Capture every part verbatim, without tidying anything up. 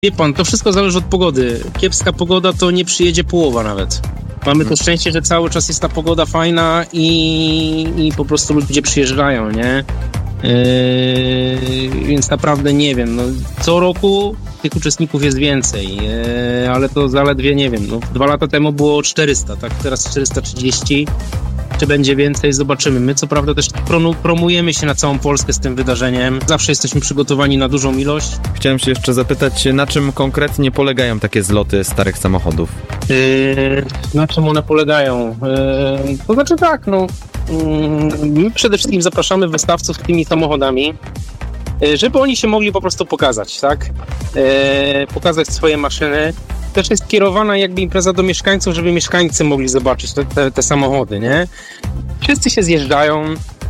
Wie pan, to wszystko zależy od pogody. Kiepska pogoda to nie przyjedzie połowa nawet. Mamy to szczęście, że cały czas jest ta pogoda fajna i, i po prostu ludzie przyjeżdżają, nie? Yy, więc naprawdę nie wiem, no, co roku tych uczestników jest więcej, yy, ale to zaledwie, nie wiem, no, dwa lata temu było czterysta, tak? Teraz czterysta trzydzieści. Czy będzie więcej? Zobaczymy. My co prawda też promujemy się na całą Polskę z tym wydarzeniem. Zawsze jesteśmy przygotowani na dużą ilość. Chciałem się jeszcze zapytać, na czym konkretnie polegają takie zloty starych samochodów? Yy, na czym one polegają? Yy, to znaczy tak, no yy, my przede wszystkim zapraszamy wystawców tymi samochodami, yy, żeby oni się mogli po prostu pokazać, tak? Yy, pokazać swoje maszyny. Też jest kierowana jakby impreza do mieszkańców, żeby mieszkańcy mogli zobaczyć te, te, te samochody, nie? Wszyscy się zjeżdżają.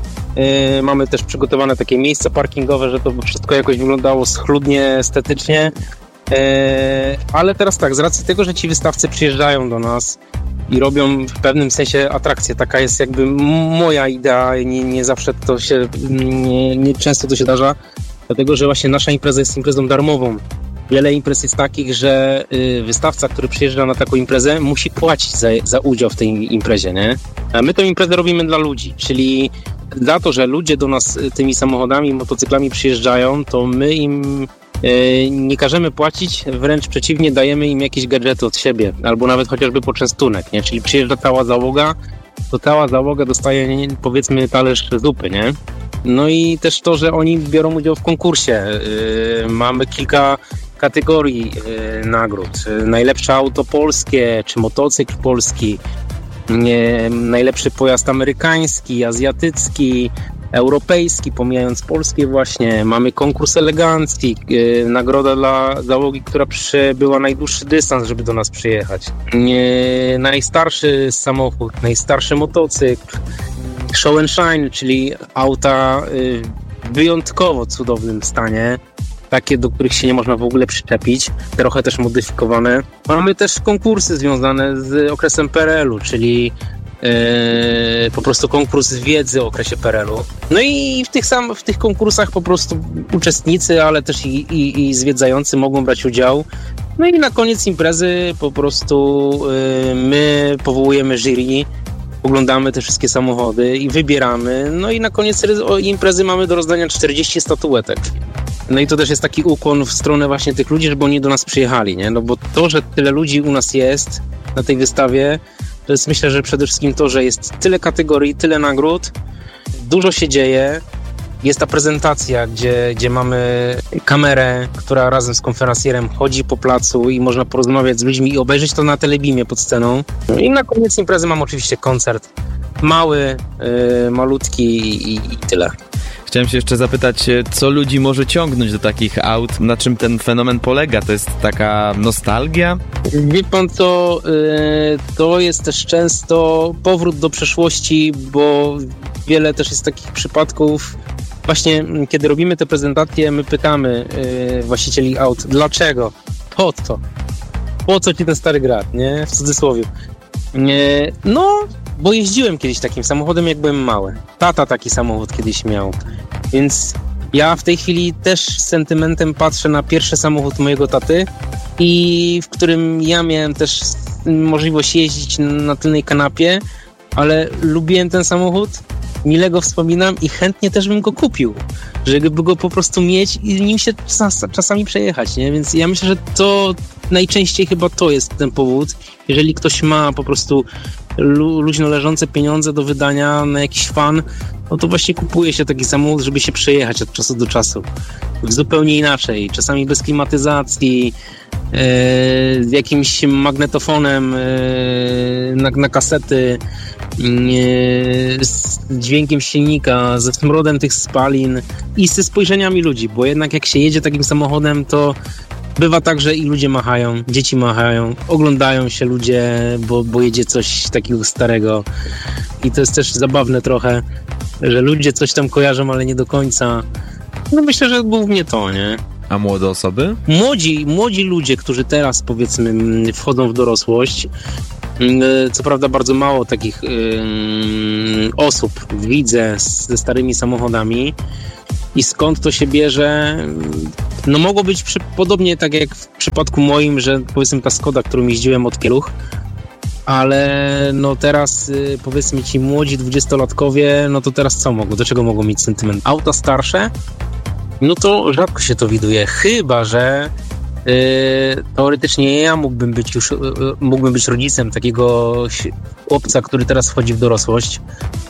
Yy, mamy też przygotowane takie miejsca parkingowe, że to wszystko jakoś wyglądało schludnie, estetycznie. Yy, ale teraz tak, z racji tego, że ci wystawcy przyjeżdżają do nas i robią w pewnym sensie atrakcję, taka jest jakby moja idea, nie, nie zawsze to się, nie, nie często to się zdarza, dlatego, że właśnie nasza impreza jest imprezą darmową. Wiele imprez jest takich, że wystawca, który przyjeżdża na taką imprezę, musi płacić za, za udział w tej imprezie, nie? A my tę imprezę robimy dla ludzi, czyli za to, że ludzie do nas tymi samochodami, motocyklami przyjeżdżają, to my im nie każemy płacić, wręcz przeciwnie, dajemy im jakieś gadżety od siebie, albo nawet chociażby poczęstunek, nie? Czyli przyjeżdża cała załoga, to cała załoga dostaje, powiedzmy, talerz zupy, nie? No i też to, że oni biorą udział w konkursie. Yy, mamy kilka kategorii yy, nagród. Yy, najlepsze auto polskie, czy motocykl polski, yy, najlepszy pojazd amerykański, azjatycki, europejski, pomijając polskie właśnie. Mamy konkurs elegancji, yy, nagroda dla załogi, która przebyła najdłuższy dystans, żeby do nas przyjechać. Yy, najstarszy samochód, najstarszy motocykl. Show and Shine, czyli auta yy, w wyjątkowo cudownym stanie, takie, do których się nie można w ogóle przyczepić, trochę też modyfikowane. Mamy też konkursy związane z okresem P R L u, czyli yy, po prostu konkurs wiedzy o okresie P R L u. No i w tych, sam, w tych konkursach po prostu uczestnicy, ale też i, i, i zwiedzający mogą brać udział. No i na koniec imprezy po prostu yy, my powołujemy jury, oglądamy te wszystkie samochody i wybieramy. No i na koniec imprezy mamy do rozdania czterdzieści statuetek. No i to też jest taki ukłon w stronę właśnie tych ludzi, żeby oni do nas przyjechali, nie? No bo to, że tyle ludzi u nas jest na tej wystawie, to jest, myślę, że przede wszystkim to, że jest tyle kategorii, tyle nagród, dużo się dzieje. Jest ta prezentacja, gdzie, gdzie mamy kamerę, która razem z konferencjerem chodzi po placu i można porozmawiać z ludźmi i obejrzeć to na telebimie pod sceną. No i na koniec imprezy mam oczywiście koncert. Mały, yy, malutki i, i tyle. Chciałem się jeszcze zapytać, co ludzi może ciągnąć do takich aut? Na czym ten fenomen polega? To jest taka nostalgia? Wie pan co, yy, to jest też często powrót do przeszłości, bo wiele też jest takich przypadków. Właśnie kiedy robimy te prezentacje, my pytamy yy, właścicieli aut, dlaczego? Po co? Po co ci ten stary grat, nie? W cudzysłowie. Yy, no, bo jeździłem kiedyś takim samochodem, jak byłem mały. Tata taki samochód kiedyś miał. Więc ja w tej chwili też z sentymentem patrzę na pierwszy samochód mojego taty, i w którym ja miałem też możliwość jeździć na tylnej kanapie, ale lubiłem ten samochód, mile go wspominam i chętnie też bym go kupił, żeby go po prostu mieć i nim się czasami przejechać, nie? Więc ja myślę, że to najczęściej chyba to jest ten powód. Jeżeli ktoś ma po prostu lu- luźno leżące pieniądze do wydania na jakiś fan, no to właśnie kupuje się taki samochód, żeby się przejechać od czasu do czasu. Zupełnie inaczej, czasami bez klimatyzacji, z jakimś magnetofonem na, na kasety, z dźwiękiem silnika, ze smrodem tych spalin i ze spojrzeniami ludzi, bo jednak jak się jedzie takim samochodem, to bywa tak, że i ludzie machają, dzieci machają, oglądają się ludzie, bo, bo jedzie coś takiego starego i to jest też zabawne trochę, że ludzie coś tam kojarzą, ale nie do końca. No myślę, że głównie to, nie? A młode osoby? Młodzi, młodzi ludzie, którzy teraz, powiedzmy, wchodzą w dorosłość, co prawda bardzo mało takich yy, osób widzę ze starymi samochodami, i skąd to się bierze. No mogło być przy, podobnie tak jak w przypadku moim, że powiedzmy ta Skoda, którą jeździłem od pieluch, ale no teraz powiedzmy ci młodzi dwudziestolatkowie, no to teraz co mogą, do czego mogą mieć sentyment? Auta starsze? No to rzadko się to widuje, chyba że yy, teoretycznie ja mógłbym być już, yy, mógłbym być rodzicem takiego chłopca, który teraz wchodzi w dorosłość.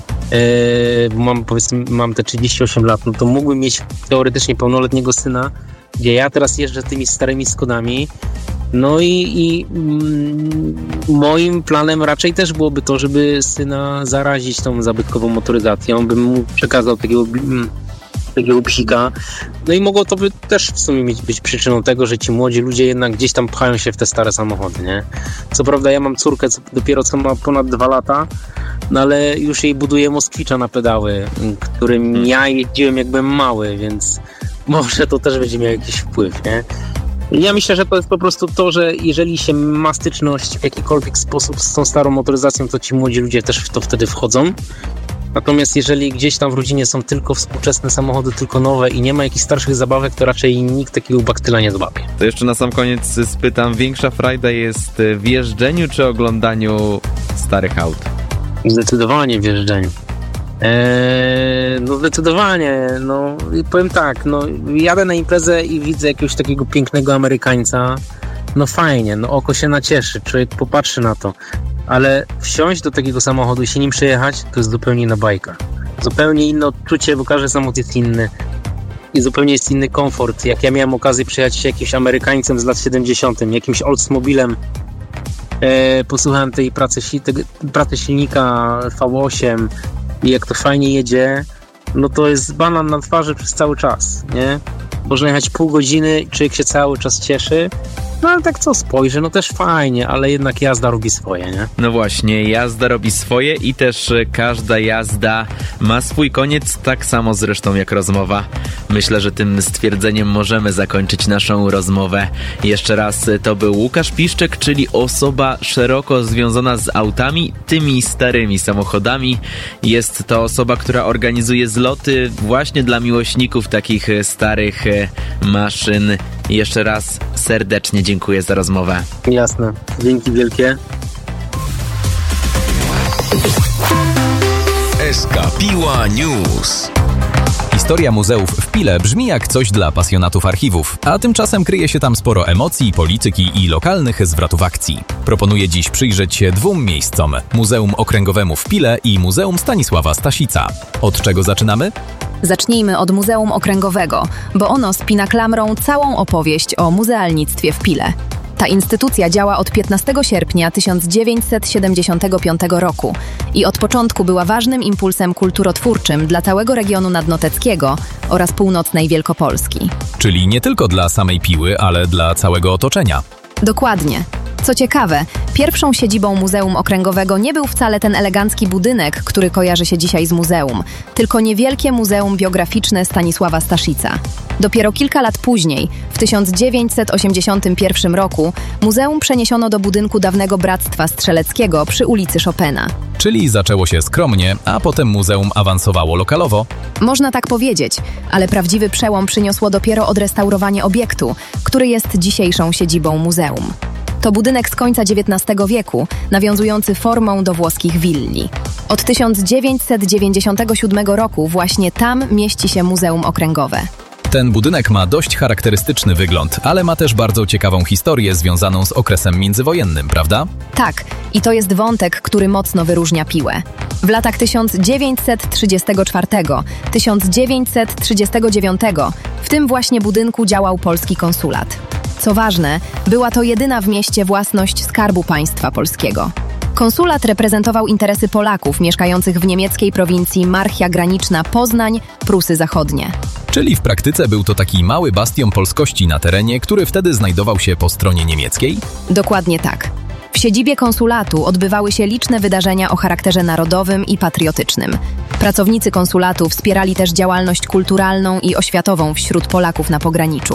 Yy, mam powiedzmy, mam te trzydzieści osiem lat, no to mógłbym mieć teoretycznie pełnoletniego syna, gdzie ja teraz jeżdżę tymi starymi Skodami. No i, i mm, moim planem raczej też byłoby to, żeby syna zarazić tą zabytkową motoryzacją, bym mu przekazał takiego, takiego psika. No i mogło to by też w sumie mieć, być przyczyną tego, że ci młodzi ludzie jednak gdzieś tam pchają się w te stare samochody, nie? Co prawda ja mam córkę, co dopiero co ma ponad dwa lata, no ale już jej buduję Moskwicza na pedały, którym ja jeździłem jak byłem mały, więc może to też będzie miał jakiś wpływ, nie? Ja myślę, że to jest po prostu to, że jeżeli się ma styczność w jakikolwiek sposób z tą starą motoryzacją, to ci młodzi ludzie też w to wtedy wchodzą. Natomiast jeżeli gdzieś tam w rodzinie są tylko współczesne samochody, tylko nowe i nie ma jakichś starszych zabawek, to raczej nikt takiego baktyla nie złapie. To jeszcze na sam koniec spytam, większa frajda jest w jeżdżeniu czy oglądaniu starych aut? Zdecydowanie w jeżdżeniu. Eee, no zdecydowanie, no i powiem tak, no jadę na imprezę i widzę jakiegoś takiego pięknego Amerykańca, no fajnie, no oko się nacieszy, człowiek popatrzy na to, ale wsiąść do takiego samochodu i się nim przejechać, to jest zupełnie inna bajka. Zupełnie inne odczucie, bo każdy samochód jest inny i zupełnie jest inny komfort. Jak ja miałem okazję przejechać się jakimś Amerykańcem z lat siedemdziesiątych, jakimś Oldsmobilem, e, posłuchałem tej pracy, tej pracy silnika V osiem, i jak to fajnie jedzie, no to jest banan na twarzy przez cały czas, nie? Można jechać pół godziny i człowiek się cały czas cieszy. No ale tak co spojrzy, no też fajnie, ale jednak jazda robi swoje, nie? No właśnie, jazda robi swoje i też każda jazda ma swój koniec, tak samo zresztą jak rozmowa. Myślę, że tym stwierdzeniem możemy zakończyć naszą rozmowę. Jeszcze raz, to był Łukasz Piszczek, czyli osoba szeroko związana z autami, tymi starymi samochodami. Jest to osoba, która organizuje zloty właśnie dla miłośników takich starych maszyn. Jeszcze raz serdecznie dziękuję za rozmowę. Jasne. Dzięki wielkie. S K Piła News. Historia muzeów w Pile brzmi jak coś dla pasjonatów archiwów, a tymczasem kryje się tam sporo emocji, polityki i lokalnych zwrotów akcji. Proponuję dziś przyjrzeć się dwóm miejscom: Muzeum Okręgowemu w Pile i Muzeum Stanisława Staszica. Od czego zaczynamy? Zacznijmy od Muzeum Okręgowego, bo ono spina klamrą całą opowieść o muzealnictwie w Pile. Ta instytucja działa od piętnastego sierpnia tysiąc dziewięćset siedemdziesiątego piątego roku i od początku była ważnym impulsem kulturotwórczym dla całego regionu nadnoteckiego oraz północnej Wielkopolski. Czyli nie tylko dla samej Piły, ale dla całego otoczenia. Dokładnie. Co ciekawe, pierwszą siedzibą Muzeum Okręgowego nie był wcale ten elegancki budynek, który kojarzy się dzisiaj z muzeum, tylko niewielkie Muzeum Biograficzne Stanisława Staszica. Dopiero kilka lat później, w tysiąc dziewięćset osiemdziesiątym pierwszym roku, muzeum przeniesiono do budynku dawnego Bractwa Strzeleckiego przy ulicy Chopina. Czyli zaczęło się skromnie, a potem muzeum awansowało lokalowo? Można tak powiedzieć, ale prawdziwy przełom przyniosło dopiero odrestaurowanie obiektu, który jest dzisiejszą siedzibą muzeum. To budynek z końca dziewiętnastego wieku, nawiązujący formą do włoskich willi. Od tysiąc dziewięćset dziewięćdziesiątego siódmego roku właśnie tam mieści się Muzeum Okręgowe. Ten budynek ma dość charakterystyczny wygląd, ale ma też bardzo ciekawą historię związaną z okresem międzywojennym, prawda? Tak, i to jest wątek, który mocno wyróżnia Piłę. W latach tysiąc dziewięćset trzydziestego czwartego do tysiąc dziewięćset trzydziestego dziewiątego w tym właśnie budynku działał polski konsulat. Co ważne, była to jedyna w mieście własność Skarbu Państwa Polskiego. Konsulat reprezentował interesy Polaków mieszkających w niemieckiej prowincji Marchia Graniczna Poznań, Prusy Zachodnie. Czyli w praktyce był to taki mały bastion polskości na terenie, który wtedy znajdował się po stronie niemieckiej? Dokładnie tak. W siedzibie konsulatu odbywały się liczne wydarzenia o charakterze narodowym i patriotycznym. Pracownicy konsulatu wspierali też działalność kulturalną i oświatową wśród Polaków na pograniczu.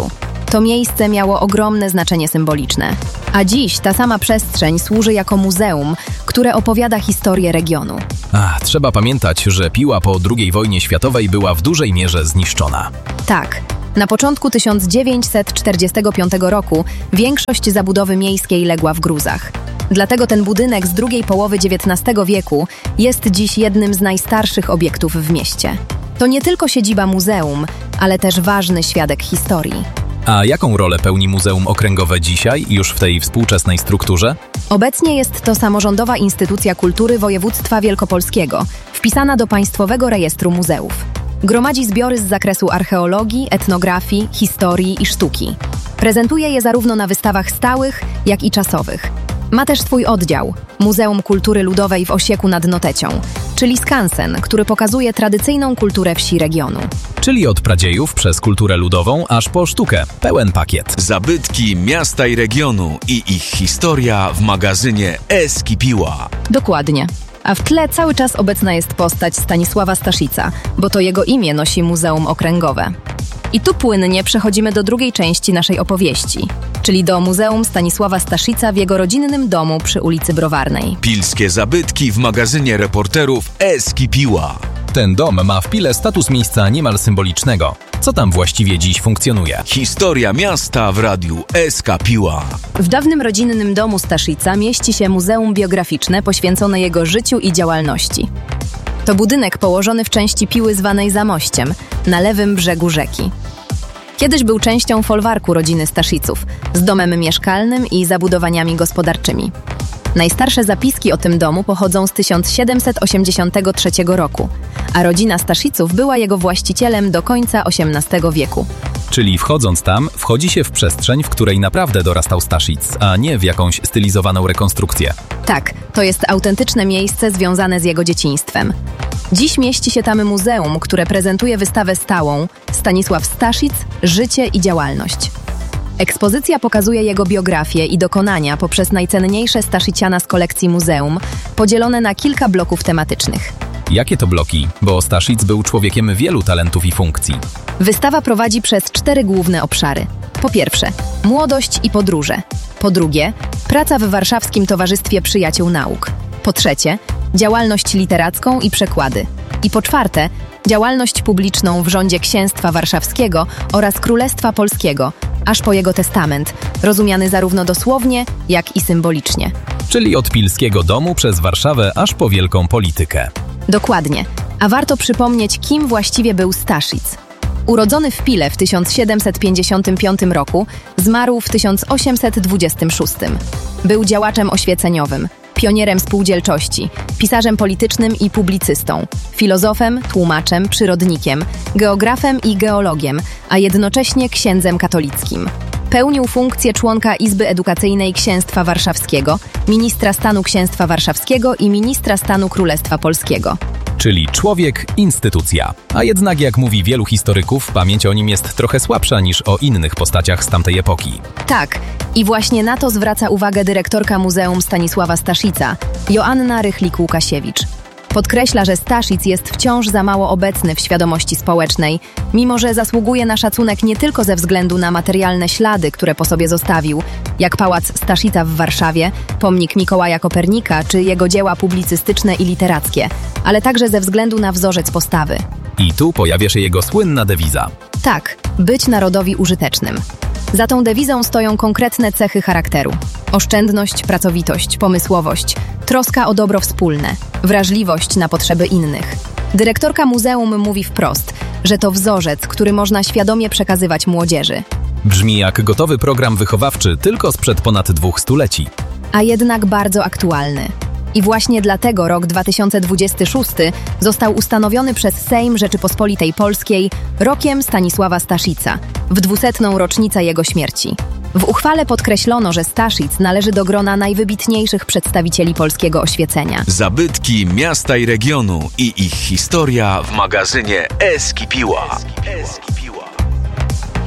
To miejsce miało ogromne znaczenie symboliczne. A dziś ta sama przestrzeń służy jako muzeum, które opowiada historię regionu. Ach, trzeba pamiętać, że Piła po drugiej wojnie światowej była w dużej mierze zniszczona. Tak. Na początku tysiąc dziewięćset czterdziestego piątego roku większość zabudowy miejskiej legła w gruzach. Dlatego ten budynek z drugiej połowy dziewiętnastego wieku jest dziś jednym z najstarszych obiektów w mieście. To nie tylko siedziba muzeum, ale też ważny świadek historii. A jaką rolę pełni Muzeum Okręgowe dzisiaj, już w tej współczesnej strukturze? Obecnie jest to samorządowa instytucja kultury województwa wielkopolskiego, wpisana do Państwowego Rejestru Muzeów. Gromadzi zbiory z zakresu archeologii, etnografii, historii i sztuki. Prezentuje je zarówno na wystawach stałych, jak i czasowych. Ma też swój oddział, Muzeum Kultury Ludowej w Osieku nad Notecią, czyli skansen, który pokazuje tradycyjną kulturę wsi regionu. Czyli od pradziejów przez kulturę ludową aż po sztukę. Pełen pakiet. Zabytki miasta i regionu i ich historia w magazynie Eski Piła. Dokładnie. A w tle cały czas obecna jest postać Stanisława Staszica, bo to jego imię nosi Muzeum Okręgowe. I tu płynnie przechodzimy do drugiej części naszej opowieści, czyli do Muzeum Stanisława Staszica w jego rodzinnym domu przy ulicy Browarnej. Pilskie zabytki w magazynie reporterów Eski Piła. Ten dom ma w Pile status miejsca niemal symbolicznego. Co tam właściwie dziś funkcjonuje? Historia miasta w radiu Eska Piła. W dawnym rodzinnym domu Staszica mieści się muzeum biograficzne poświęcone jego życiu i działalności. To budynek położony w części Piły zwanej Zamościem, na lewym brzegu rzeki. Kiedyś był częścią folwarku rodziny Stasziców, z domem mieszkalnym i zabudowaniami gospodarczymi. Najstarsze zapiski o tym domu pochodzą z tysiąc siedemset osiemdziesiątego trzeciego roku, a rodzina Stasziców była jego właścicielem do końca osiemnastego wieku. Czyli wchodząc tam, wchodzi się w przestrzeń, w której naprawdę dorastał Staszic, a nie w jakąś stylizowaną rekonstrukcję. Tak, to jest autentyczne miejsce związane z jego dzieciństwem. Dziś mieści się tam muzeum, które prezentuje wystawę stałą Stanisław Staszic – Życie i działalność. Ekspozycja pokazuje jego biografię i dokonania poprzez najcenniejsze Stasziciana z kolekcji muzeum, podzielone na kilka bloków tematycznych. Jakie to bloki? Bo Staszic był człowiekiem wielu talentów i funkcji. Wystawa prowadzi przez cztery główne obszary. Po pierwsze, młodość i podróże. Po drugie, praca w Warszawskim Towarzystwie Przyjaciół Nauk. Po trzecie, działalność literacką i przekłady. I po czwarte, działalność publiczną w rządzie Księstwa Warszawskiego oraz Królestwa Polskiego, aż po jego testament, rozumiany zarówno dosłownie, jak i symbolicznie. Czyli od pilskiego domu przez Warszawę aż po wielką politykę. Dokładnie. A warto przypomnieć, kim właściwie był Staszic. Urodzony w Pile w tysiąc siedemset pięćdziesiątym piątym roku, zmarł w tysiąc osiemset dwudziestym szóstym. Był działaczem oświeceniowym, pionierem spółdzielczości, pisarzem politycznym i publicystą, filozofem, tłumaczem, przyrodnikiem, geografem i geologiem, a jednocześnie księdzem katolickim. Pełnił funkcję członka Izby Edukacyjnej Księstwa Warszawskiego, ministra stanu Księstwa Warszawskiego i ministra stanu Królestwa Polskiego. Czyli człowiek, instytucja. A jednak, jak mówi wielu historyków, pamięć o nim jest trochę słabsza niż o innych postaciach z tamtej epoki. Tak, i właśnie na to zwraca uwagę dyrektorka Muzeum Stanisława Staszica, Joanna Rychlik-Łukasiewicz. Podkreśla, że Staszic jest wciąż za mało obecny w świadomości społecznej, mimo że zasługuje na szacunek nie tylko ze względu na materialne ślady, które po sobie zostawił, jak Pałac Staszica w Warszawie, pomnik Mikołaja Kopernika czy jego dzieła publicystyczne i literackie, ale także ze względu na wzorzec postawy. I tu pojawia się jego słynna dewiza. Tak, być narodowi użytecznym. Za tą dewizą stoją konkretne cechy charakteru. Oszczędność, pracowitość, pomysłowość, troska o dobro wspólne, wrażliwość na potrzeby innych. Dyrektorka muzeum mówi wprost, że to wzorzec, który można świadomie przekazywać młodzieży. Brzmi jak gotowy program wychowawczy tylko sprzed ponad dwóch stuleci. A jednak bardzo aktualny. I właśnie dlatego rok dwa tysiące dwudziesty szósty został ustanowiony przez Sejm Rzeczypospolitej Polskiej rokiem Stanisława Staszica, w dwusetną rocznicę jego śmierci. W uchwale podkreślono, że Staszic należy do grona najwybitniejszych przedstawicieli polskiego oświecenia. Zabytki miasta i regionu i ich historia w magazynie Eski Piła.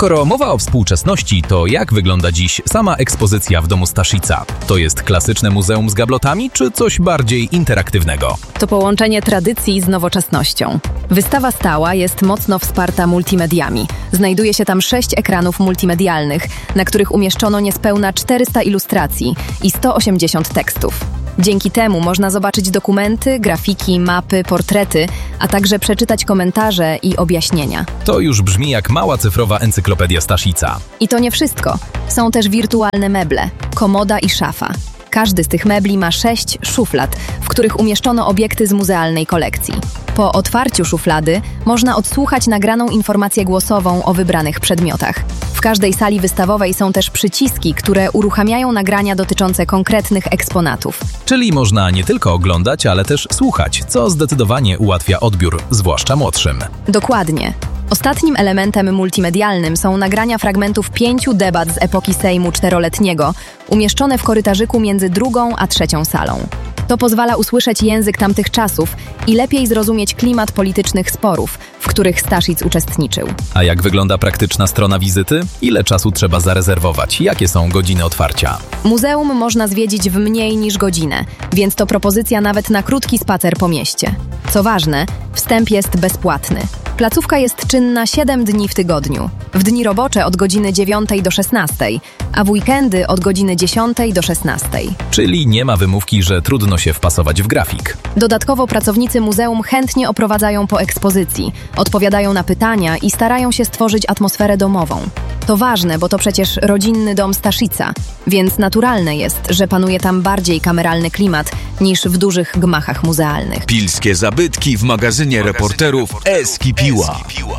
Skoro mowa o współczesności, to jak wygląda dziś sama ekspozycja w domu Staszica? To jest klasyczne muzeum z gablotami, czy coś bardziej interaktywnego? To połączenie tradycji z nowoczesnością. Wystawa stała jest mocno wsparta multimediami. Znajduje się tam sześć ekranów multimedialnych, na których umieszczono niespełna czterysta ilustracji i sto osiemdziesiąt tekstów. Dzięki temu można zobaczyć dokumenty, grafiki, mapy, portrety, a także przeczytać komentarze i objaśnienia. To już brzmi jak mała cyfrowa encyklopedia Staszica. I to nie wszystko. Są też wirtualne meble, komoda i szafa. Każdy z tych mebli ma sześć szuflad, w których umieszczono obiekty z muzealnej kolekcji. Po otwarciu szuflady można odsłuchać nagraną informację głosową o wybranych przedmiotach. W każdej sali wystawowej są też przyciski, które uruchamiają nagrania dotyczące konkretnych eksponatów. Czyli można nie tylko oglądać, ale też słuchać, co zdecydowanie ułatwia odbiór, zwłaszcza młodszym. Dokładnie. Ostatnim elementem multimedialnym są nagrania fragmentów pięciu debat z epoki Sejmu Czteroletniego, umieszczone w korytarzyku między drugą a trzecią salą. To pozwala usłyszeć język tamtych czasów i lepiej zrozumieć klimat politycznych sporów, w których Staszic uczestniczył. A jak wygląda praktyczna strona wizyty? Ile czasu trzeba zarezerwować? Jakie są godziny otwarcia? Muzeum można zwiedzić w mniej niż godzinę, więc to propozycja nawet na krótki spacer po mieście. Co ważne, wstęp jest bezpłatny. Placówka jest czynna siedem dni w tygodniu. W dni robocze od godziny dziewiątej do szesnastej, a w weekendy od godziny dziesiątej do szesnastej. Czyli nie ma wymówki, że trudno się wpasować w grafik. Dodatkowo pracownicy muzeum chętnie oprowadzają po ekspozycji, odpowiadają na pytania i starają się stworzyć atmosferę domową. To ważne, bo to przecież rodzinny dom Staszica, więc naturalne jest, że panuje tam bardziej kameralny klimat niż w dużych gmachach muzealnych. Pilskie zabytki w magazynie reporterów Eskipiła.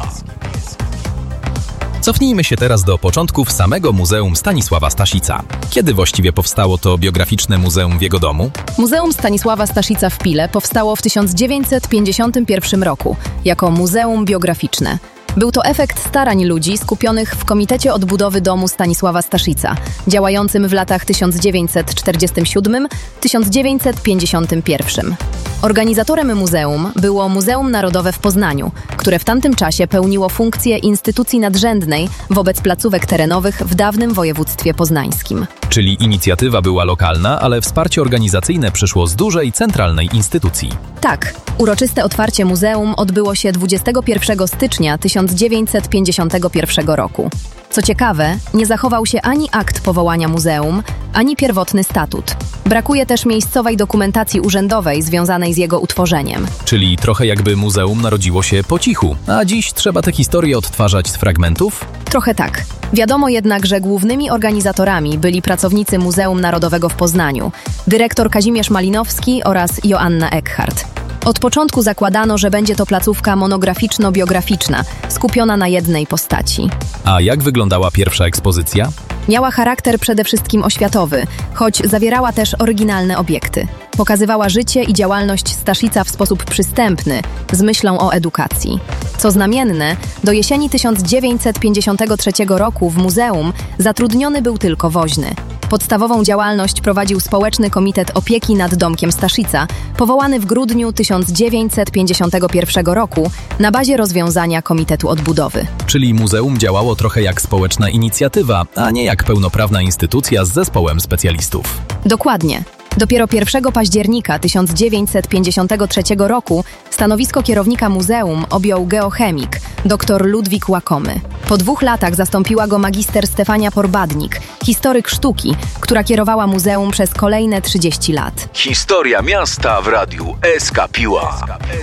Cofnijmy się teraz do początków samego Muzeum Stanisława Staszica. Kiedy właściwie powstało to biograficzne muzeum w jego domu? Muzeum Stanisława Staszica w Pile powstało w tysiąc dziewięćset pięćdziesiątym pierwszym roku jako muzeum biograficzne. Był to efekt starań ludzi skupionych w Komitecie Odbudowy Domu Stanisława Staszica, działającym w latach tysiąc dziewięćset czterdziestym siódmym do tysiąc dziewięćset pięćdziesiątym pierwszym. Organizatorem muzeum było Muzeum Narodowe w Poznaniu, które w tamtym czasie pełniło funkcję instytucji nadrzędnej wobec placówek terenowych w dawnym województwie poznańskim. Czyli inicjatywa była lokalna, ale wsparcie organizacyjne przyszło z dużej, centralnej instytucji. Tak, uroczyste otwarcie muzeum odbyło się dwudziestego pierwszego stycznia tysiąc dziewięćset pięćdziesiątego pierwszego roku. Co ciekawe, nie zachował się ani akt powołania muzeum, ani pierwotny statut. Brakuje też miejscowej dokumentacji urzędowej związanej z jego utworzeniem. Czyli trochę jakby muzeum narodziło się po cichu, a dziś trzeba tę historię odtwarzać z fragmentów? Trochę tak. Wiadomo jednak, że głównymi organizatorami byli pracownicy Muzeum Narodowego w Poznaniu, dyrektor Kazimierz Malinowski oraz Joanna Eckhardt. Od początku zakładano, że będzie to placówka monograficzno-biograficzna, skupiona na jednej postaci. A jak wyglądała pierwsza ekspozycja? Miała charakter przede wszystkim oświatowy, choć zawierała też oryginalne obiekty. Pokazywała życie i działalność Staszica w sposób przystępny, z myślą o edukacji. Co znamienne, do jesieni tysiąc dziewięćset pięćdziesiątego trzeciego roku w muzeum zatrudniony był tylko woźny. Podstawową działalność prowadził Społeczny Komitet Opieki nad Domkiem Staszica, powołany w grudniu tysiąc dziewięćset pięćdziesiątego pierwszego roku na bazie rozwiązania Komitetu Odbudowy. Czyli muzeum działało trochę jak społeczna inicjatywa, a nie jak pełnoprawna instytucja z zespołem specjalistów. Dokładnie. Dopiero pierwszego października tysiąc dziewięćset pięćdziesiątego trzeciego roku stanowisko kierownika muzeum objął geochemik, dr Ludwik Łakomy. Po dwóch latach zastąpiła go magister Stefania Porbadnik, historyk sztuki, która kierowała muzeum przez kolejne trzydzieści lat. Historia miasta w radiu Eskipiła.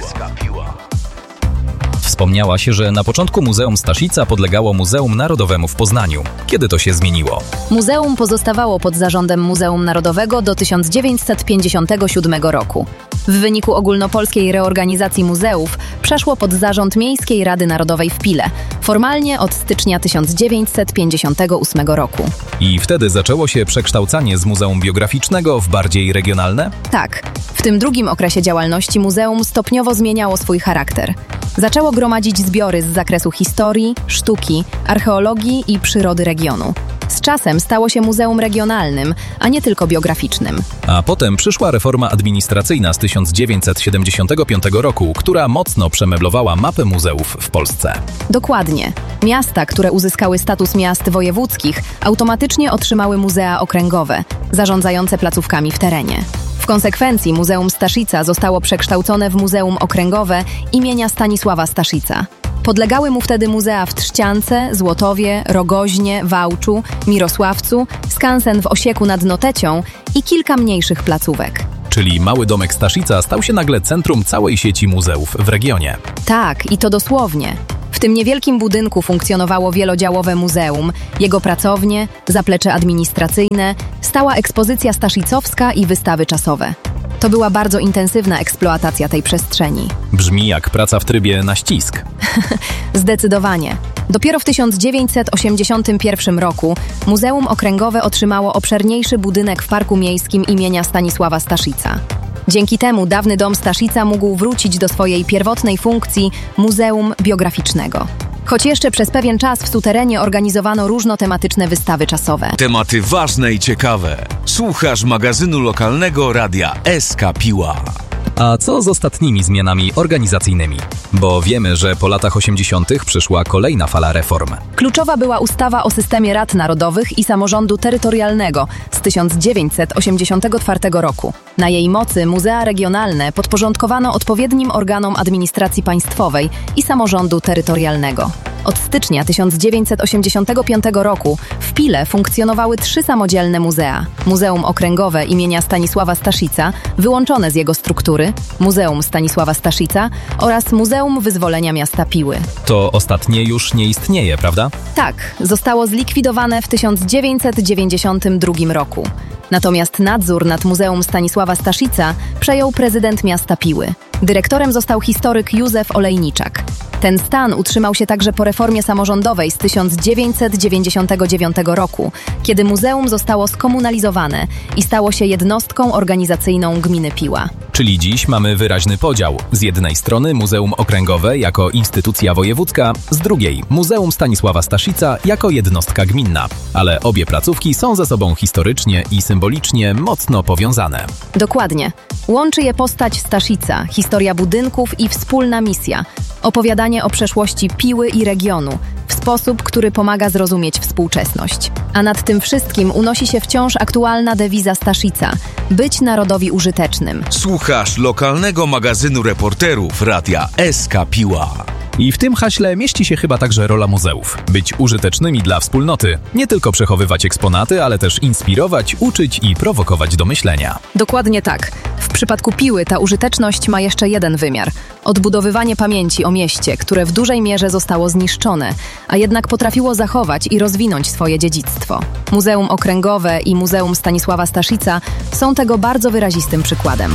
Wspomniała się, że na początku Muzeum Staszica podlegało Muzeum Narodowemu w Poznaniu. Kiedy to się zmieniło? Muzeum pozostawało pod zarządem Muzeum Narodowego do tysiąc dziewięćset pięćdziesiątego siódmego roku. W wyniku ogólnopolskiej reorganizacji muzeów przeszło pod zarząd Miejskiej Rady Narodowej w Pile, formalnie od stycznia tysiąc dziewięćset pięćdziesiątego ósmego roku. I wtedy zaczęło się przekształcanie z Muzeum Biograficznego w bardziej regionalne? Tak. W tym drugim okresie działalności muzeum stopniowo zmieniało swój charakter. Zaczęło gromadzić zbiory z zakresu historii, sztuki, archeologii i przyrody regionu. Z czasem stało się muzeum regionalnym, a nie tylko biograficznym. A potem przyszła reforma administracyjna z tysiąc dziewięćset siedemdziesiątego piątego roku, która mocno przemeblowała mapę muzeów w Polsce. Dokładnie. Miasta, które uzyskały status miast wojewódzkich, automatycznie otrzymały muzea okręgowe, zarządzające placówkami w terenie. W konsekwencji Muzeum Staszica zostało przekształcone w Muzeum Okręgowe imienia Stanisława Staszica. Podlegały mu wtedy muzea w Trzciance, Złotowie, Rogoźnie, Wałczu, Mirosławcu, skansen w Osieku nad Notecią i kilka mniejszych placówek. Czyli mały domek Staszica stał się nagle centrum całej sieci muzeów w regionie. Tak, i to dosłownie. W tym niewielkim budynku funkcjonowało wielodziałowe muzeum, jego pracownie, zaplecze administracyjne, stała ekspozycja staszicowska i wystawy czasowe. To była bardzo intensywna eksploatacja tej przestrzeni. Brzmi jak praca w trybie na ścisk. Zdecydowanie. Dopiero w tysiąc dziewięćset osiemdziesiątym pierwszym roku Muzeum Okręgowe otrzymało obszerniejszy budynek w Parku Miejskim imienia Stanisława Staszica. Dzięki temu dawny dom Staszica mógł wrócić do swojej pierwotnej funkcji muzeum biograficznego. Choć jeszcze przez pewien czas w suterenie organizowano różnotematyczne wystawy czasowe. Tematy ważne i ciekawe. Słuchasz magazynu lokalnego radia S K Piła. A co z ostatnimi zmianami organizacyjnymi? Bo wiemy, że po latach osiemdziesiątych przyszła kolejna fala reform. Kluczowa była ustawa o systemie rad narodowych i samorządu terytorialnego z tysiąc dziewięćset osiemdziesiątego czwartego roku. Na jej mocy muzea regionalne podporządkowano odpowiednim organom administracji państwowej i samorządu terytorialnego. Od stycznia tysiąc dziewięćset osiemdziesiątego piątego roku w Pile funkcjonowały trzy samodzielne muzea. Muzeum Okręgowe imienia Stanisława Staszica, wyłączone z jego struktury, Muzeum Stanisława Staszica oraz Muzeum Wyzwolenia Miasta Piły. To ostatnie już nie istnieje, prawda? Tak, zostało zlikwidowane w tysiąc dziewięćset dziewięćdziesiątym drugim roku. Natomiast nadzór nad Muzeum Stanisława Staszica przejął prezydent miasta Piły. Dyrektorem został historyk Józef Olejniczak. Ten stan utrzymał się także po reformie samorządowej z tysiąc dziewięćset dziewięćdziesiątego dziewiątego roku, kiedy muzeum zostało skomunalizowane i stało się jednostką organizacyjną gminy Piła. Czyli dziś mamy wyraźny podział. Z jednej strony Muzeum Okręgowe jako instytucja wojewódzka, z drugiej Muzeum Stanisława Staszica jako jednostka gminna. Ale obie placówki są ze sobą historycznie i symbolicznie mocno powiązane. Dokładnie. Łączy je postać Staszica, historia budynków i wspólna misja. Opowiadanie o przeszłości Piły i regionu w sposób, który pomaga zrozumieć współczesność. A nad tym wszystkim unosi się wciąż aktualna dewiza Staszica – być narodowi użytecznym. Słuchasz lokalnego magazynu reporterów radia S K Piła. I w tym haśle mieści się chyba także rola muzeów. Być użytecznymi dla wspólnoty. Nie tylko przechowywać eksponaty, ale też inspirować, uczyć i prowokować do myślenia. Dokładnie tak. W przypadku Piły ta użyteczność ma jeszcze jeden wymiar. Odbudowywanie pamięci o mieście, które w dużej mierze zostało zniszczone, a jednak potrafiło zachować i rozwinąć swoje dziedzictwo. Muzeum Okręgowe i Muzeum Stanisława Staszica są tego bardzo wyrazistym przykładem.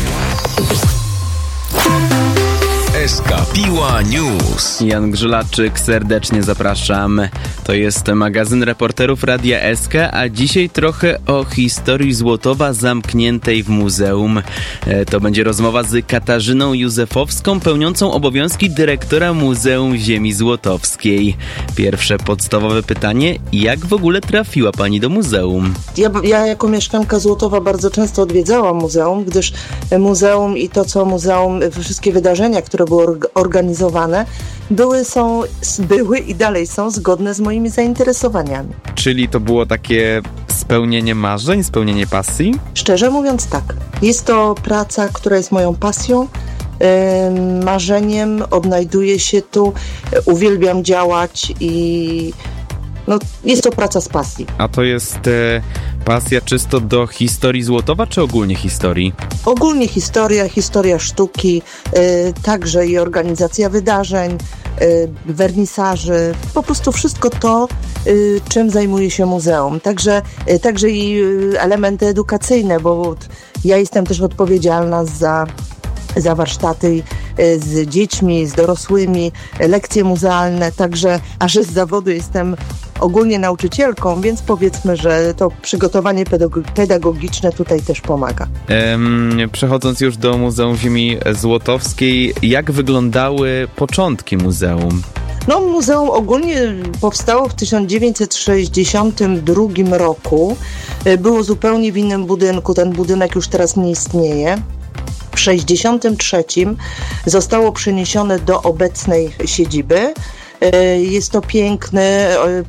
S K Piła News. Jan Grzelaczyk, serdecznie zapraszam. To jest magazyn reporterów Radia S K, a dzisiaj trochę o historii Złotowa zamkniętej w muzeum. To będzie rozmowa z Katarzyną Józefowską, pełniącą obowiązki dyrektora Muzeum Ziemi Złotowskiej. Pierwsze podstawowe pytanie, jak w ogóle trafiła pani do muzeum? Ja, ja jako mieszkanka Złotowa bardzo często odwiedzałam muzeum, gdyż muzeum i to, co muzeum, wszystkie wydarzenia, które były organizowane, były, są, były i dalej są zgodne z moimi zainteresowaniami. Czyli to było takie spełnienie marzeń, spełnienie pasji? Szczerze mówiąc tak. Jest to praca, która jest moją pasją, yy, marzeniem, odnajduję się tu, uwielbiam działać i no, jest to praca z pasji. A to jest e, pasja czysto do historii Złotowa, czy ogólnie historii? Ogólnie historia, historia sztuki, yy, także i organizacja wydarzeń, yy, wernisaży, po prostu wszystko to, yy, czym zajmuje się muzeum. Także, yy, także i yy, elementy edukacyjne, bo ja jestem też odpowiedzialna za za warsztaty z dziećmi, z dorosłymi, lekcje muzealne, także aż z zawodu jestem ogólnie nauczycielką, więc powiedzmy, że to przygotowanie pedagogiczne tutaj też pomaga. Ehm, przechodząc już do Muzeum Ziemi Złotowskiej, jak wyglądały początki muzeum? No, muzeum ogólnie powstało w tysiąc dziewięćset sześćdziesiątym drugim roku. Było zupełnie w innym budynku. Ten budynek już teraz nie istnieje. W sześćdziesiątym trzecim zostało przeniesione do obecnej siedziby. Jest to piękny,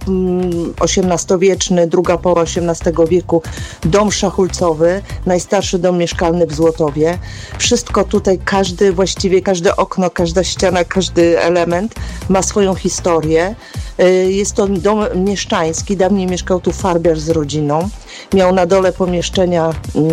osiemnastowieczny, druga połowa osiemnastego wieku dom szachulcowy, najstarszy dom mieszkalny w Złotowie. Wszystko tutaj, każdy, właściwie każde okno, każda ściana, każdy element ma swoją historię. Jest to dom mieszczański, dawniej mieszkał tu farbiarz z rodziną. Miał na dole pomieszczenia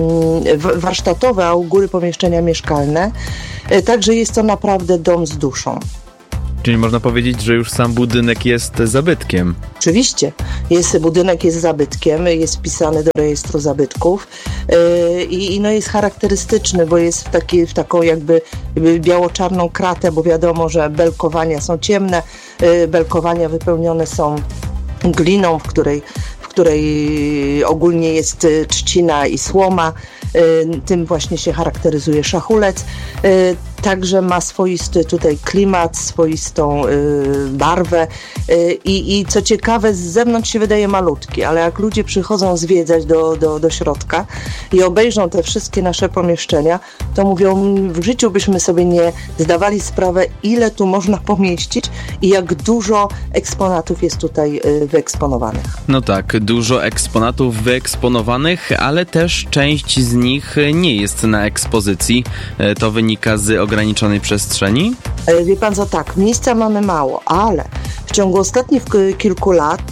warsztatowe, a u góry pomieszczenia mieszkalne. Także jest to naprawdę dom z duszą. Czyli można powiedzieć, że już sam budynek jest zabytkiem. Oczywiście. Jest, budynek jest zabytkiem, jest wpisany do rejestru zabytków yy, i no jest charakterystyczny, bo jest w, taki, w taką jakby biało-czarną kratę, bo wiadomo, że belkowania są ciemne, yy, belkowania wypełnione są gliną, w której, w której ogólnie jest trzcina i słoma. Yy, tym właśnie się charakteryzuje szachulec. Yy, Także ma swoisty tutaj klimat, swoistą y, barwę y, i co ciekawe, z zewnątrz się wydaje malutki, ale jak ludzie przychodzą zwiedzać do, do, do środka i obejrzą te wszystkie nasze pomieszczenia, to mówią, w życiu byśmy sobie nie zdawali sprawy, ile tu można pomieścić i jak dużo eksponatów jest tutaj y, wyeksponowanych. No tak, dużo eksponatów wyeksponowanych, ale też część z nich nie jest na ekspozycji. To wynika z ograniczonej przestrzeni? Wie pan co, tak, miejsca mamy mało, ale w ciągu ostatnich kilku lat,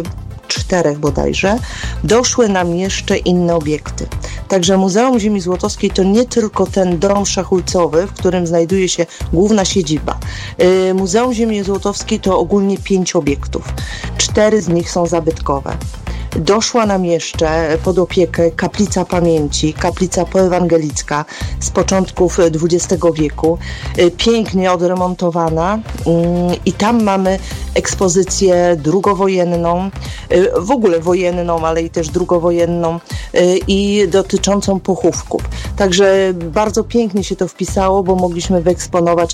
czterech bodajże, doszły nam jeszcze inne obiekty. Także Muzeum Ziemi Złotowskiej to nie tylko ten dom szachulcowy, w którym znajduje się główna siedziba. Muzeum Ziemi Złotowskiej to ogólnie pięć obiektów. Cztery z nich są zabytkowe. Doszła nam jeszcze pod opiekę kaplica pamięci, kaplica poewangelicka z początków dwudziestego wieku, pięknie odremontowana i tam mamy ekspozycję drugowojenną, w ogóle wojenną, ale i też drugowojenną i dotyczącą pochówków. Także bardzo pięknie się to wpisało, bo mogliśmy wyeksponować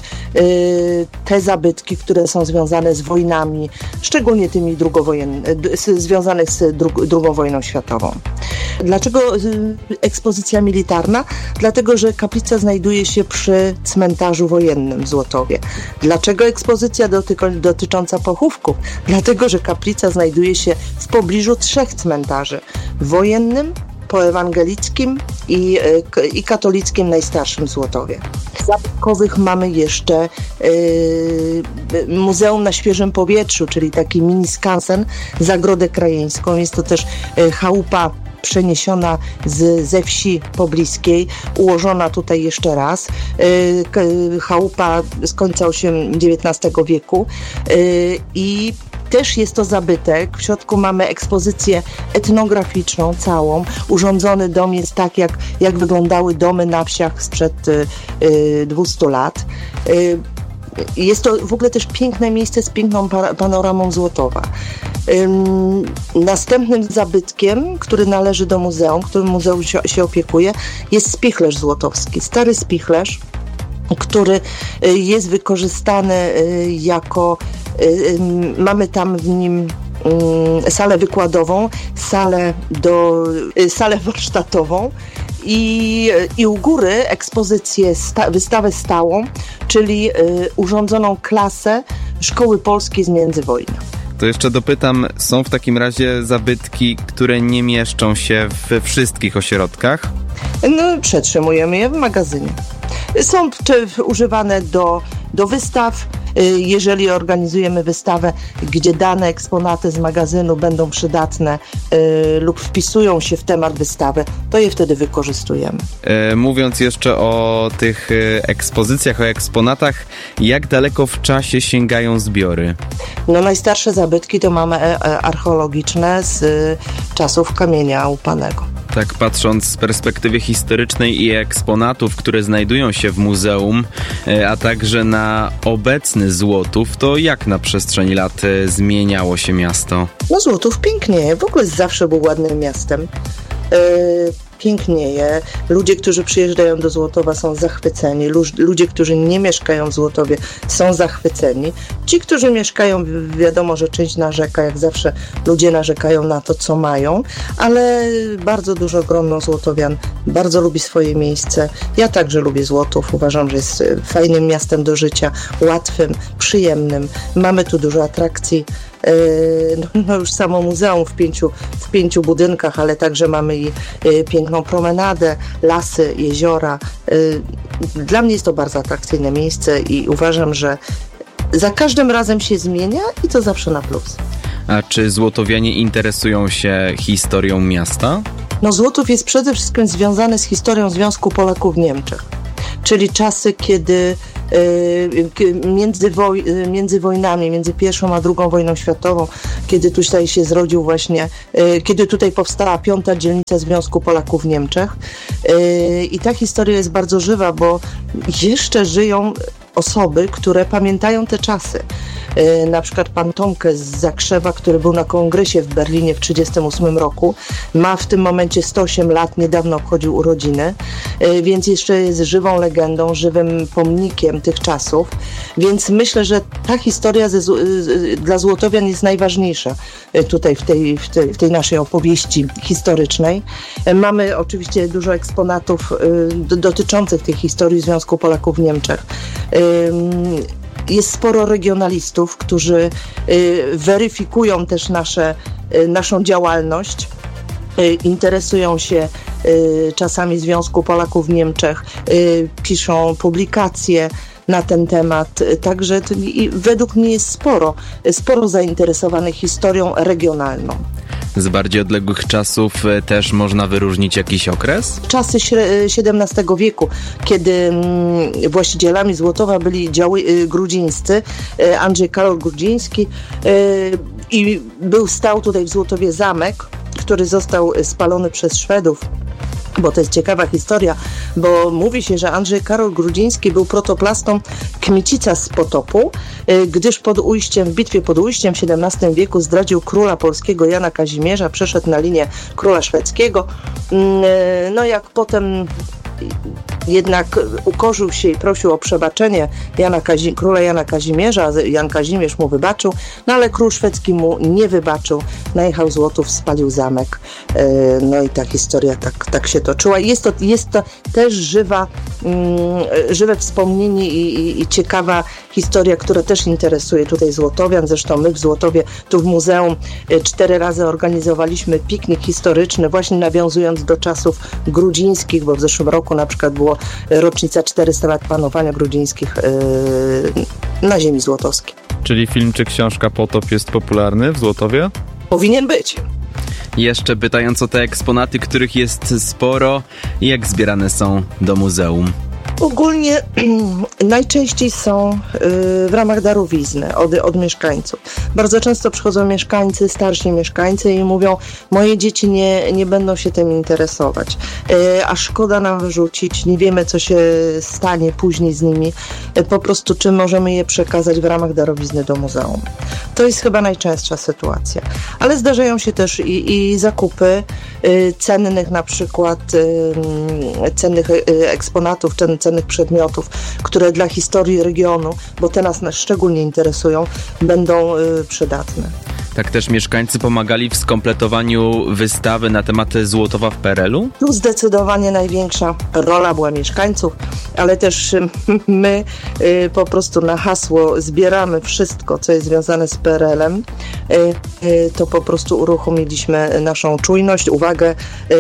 te zabytki, które są związane z wojnami, szczególnie tymi drugowojennymi, związanych z drugą wojną światową. Dlaczego ekspozycja militarna? Dlatego, że kaplica znajduje się przy cmentarzu wojennym w Złotowie. Dlaczego ekspozycja dotyko- dotycząca pochówków? Dlatego, że kaplica znajduje się w pobliżu trzech cmentarzy. Wojennym, poewangelickim i, i katolickim najstarszym w Złotowie. Z zabytkowych mamy jeszcze y, Muzeum na Świeżym Powietrzu, czyli taki mini skansen, Zagrodę Krajeńską. Jest to też y, chałupa przeniesiona z, ze wsi pobliskiej, ułożona tutaj jeszcze raz. Y, chałupa z końca dziewiętnastego wieku y, i też jest to zabytek. W środku mamy ekspozycję etnograficzną całą. Urządzony dom jest tak, jak, jak wyglądały domy na wsiach sprzed y, y, dwustu lat. Y, jest to w ogóle też piękne miejsce z piękną pa- panoramą Złotowa. Ym, następnym zabytkiem, który należy do muzeum, którym muzeum się, się opiekuje, jest spichlerz złotowski. Stary spichlerz, który y, jest wykorzystany y, jako mamy tam w nim salę wykładową, salę, do, salę warsztatową i, i u góry ekspozycję, sta, wystawę stałą, czyli urządzoną klasę Szkoły Polskiej z międzywojnia. To jeszcze dopytam, są w takim razie zabytki, które nie mieszczą się we wszystkich ośrodkach? No, przetrzymujemy je w magazynie. Są czy, używane do, do wystaw. Jeżeli organizujemy wystawę, gdzie dane eksponaty z magazynu będą przydatne y, lub wpisują się w temat wystawy, to je wtedy wykorzystujemy. E, mówiąc jeszcze o tych ekspozycjach, o eksponatach, jak daleko w czasie sięgają zbiory? No, najstarsze zabytki to mamy archeologiczne z y, czasów kamienia łupanego. Tak patrząc z perspektywy historycznej i eksponatów, które znajdują się w muzeum, a także na obecny Złotów, to jak na przestrzeni lat zmieniało się miasto? No, Złotów pięknieje. W ogóle zawsze był ładnym miastem. pięknieje. Ludzie, którzy przyjeżdżają do Złotowa, są zachwyceni. Ludzie, którzy nie mieszkają w Złotowie, są zachwyceni. Ci, którzy mieszkają, wiadomo, że część narzeka, jak zawsze ludzie narzekają na to, co mają, ale bardzo dużo grono złotowian bardzo lubi swoje miejsce. Ja także lubię Złotów. Uważam, że jest fajnym miastem do życia, łatwym, przyjemnym. Mamy tu dużo atrakcji. No, no już samo muzeum w pięciu, w pięciu budynkach, ale także mamy i piękną promenadę, lasy, jeziora. Dla mnie jest to bardzo atrakcyjne miejsce i uważam, że za każdym razem się zmienia i to zawsze na plus. A czy złotowianie interesują się historią miasta? No Złotów jest przede wszystkim związany z historią Związku Polaków w Niemczech, czyli czasy, kiedy Między, woj, między wojnami, między pierwszą a drugą wojną światową, kiedy tutaj się zrodził właśnie, kiedy tutaj powstała piąta dzielnica Związku Polaków w Niemczech. I ta historia jest bardzo żywa, bo jeszcze żyją osoby, które pamiętają te czasy. Na przykład pan Tomkę z Zakrzewa, który był na kongresie w Berlinie w tysiąc dziewięćset trzydziestym ósmym roku, ma w tym momencie sto osiem lat, niedawno obchodził urodziny, więc jeszcze jest żywą legendą, żywym pomnikiem tych czasów, więc myślę, że ta historia ze, dla złotowian jest najważniejsza tutaj w tej, w, tej, w tej naszej opowieści historycznej. Mamy oczywiście dużo eksponatów dotyczących tej historii Związku Polaków w Niemczech. Jest sporo regionalistów, którzy weryfikują też nasze, naszą działalność, interesują się czasami Związku Polaków w Niemczech, piszą publikacje na ten temat, także to, i według mnie jest sporo, sporo zainteresowanych historią regionalną. Z bardziej odległych czasów też można wyróżnić jakiś okres? Czasy siedemnastego wieku, kiedy właścicielami Złotowa byli działy grudzińscy, Andrzej Karol Grudziński, i był stał tutaj w Złotowie zamek, który został spalony przez Szwedów. Bo to jest ciekawa historia, bo mówi się, że Andrzej Karol Grudziński był protoplastą Kmicica z Potopu, gdyż pod Ujściem, w bitwie pod Ujściem w siedemnastym wieku zdradził króla polskiego Jana Kazimierza, przeszedł na linię króla szwedzkiego. No jak potem jednak ukorzył się i prosił o przebaczenie Jana Kazi- króla Jana Kazimierza, Jan Kazimierz mu wybaczył, no ale król szwedzki mu nie wybaczył, najechał Złotów, spalił zamek, no i ta historia tak, tak się toczyła. Jest to, jest to też żywa, mm, żywe wspomnienie i, i, i ciekawa historia, która też interesuje tutaj złotowian. Zresztą my w Złotowie, tu w muzeum cztery razy organizowaliśmy piknik historyczny, właśnie nawiązując do czasów grudzińskich, bo w zeszłym roku na przykład było rocznica czterysta lat panowania grudzińskich yy, na ziemi złotowskiej. Czyli film czy książka Potop jest popularny w Złotowie? Powinien być. Jeszcze pytając o te eksponaty, których jest sporo, jak zbierane są do muzeum? Ogólnie najczęściej są y, w ramach darowizny od, od mieszkańców. Bardzo często przychodzą mieszkańcy, starsi mieszkańcy i mówią, moje dzieci nie, nie będą się tym interesować, y, a szkoda nam wyrzucić, nie wiemy, co się stanie później z nimi, y, po prostu czy możemy je przekazać w ramach darowizny do muzeum. To jest chyba najczęstsza sytuacja. Ale zdarzają się też i, i zakupy y, cennych na przykład y, cennych y, eksponatów, cennych cennych przedmiotów, które dla historii regionu, bo te nas szczególnie interesują, będą y, przydatne. Tak też mieszkańcy pomagali w skompletowaniu wystawy na temat Złotowa w P R L u? Tu zdecydowanie największa rola była mieszkańców, ale też my y, po prostu na hasło zbieramy wszystko, co jest związane z P R L em. Y, y, to po prostu uruchomiliśmy naszą czujność, uwagę.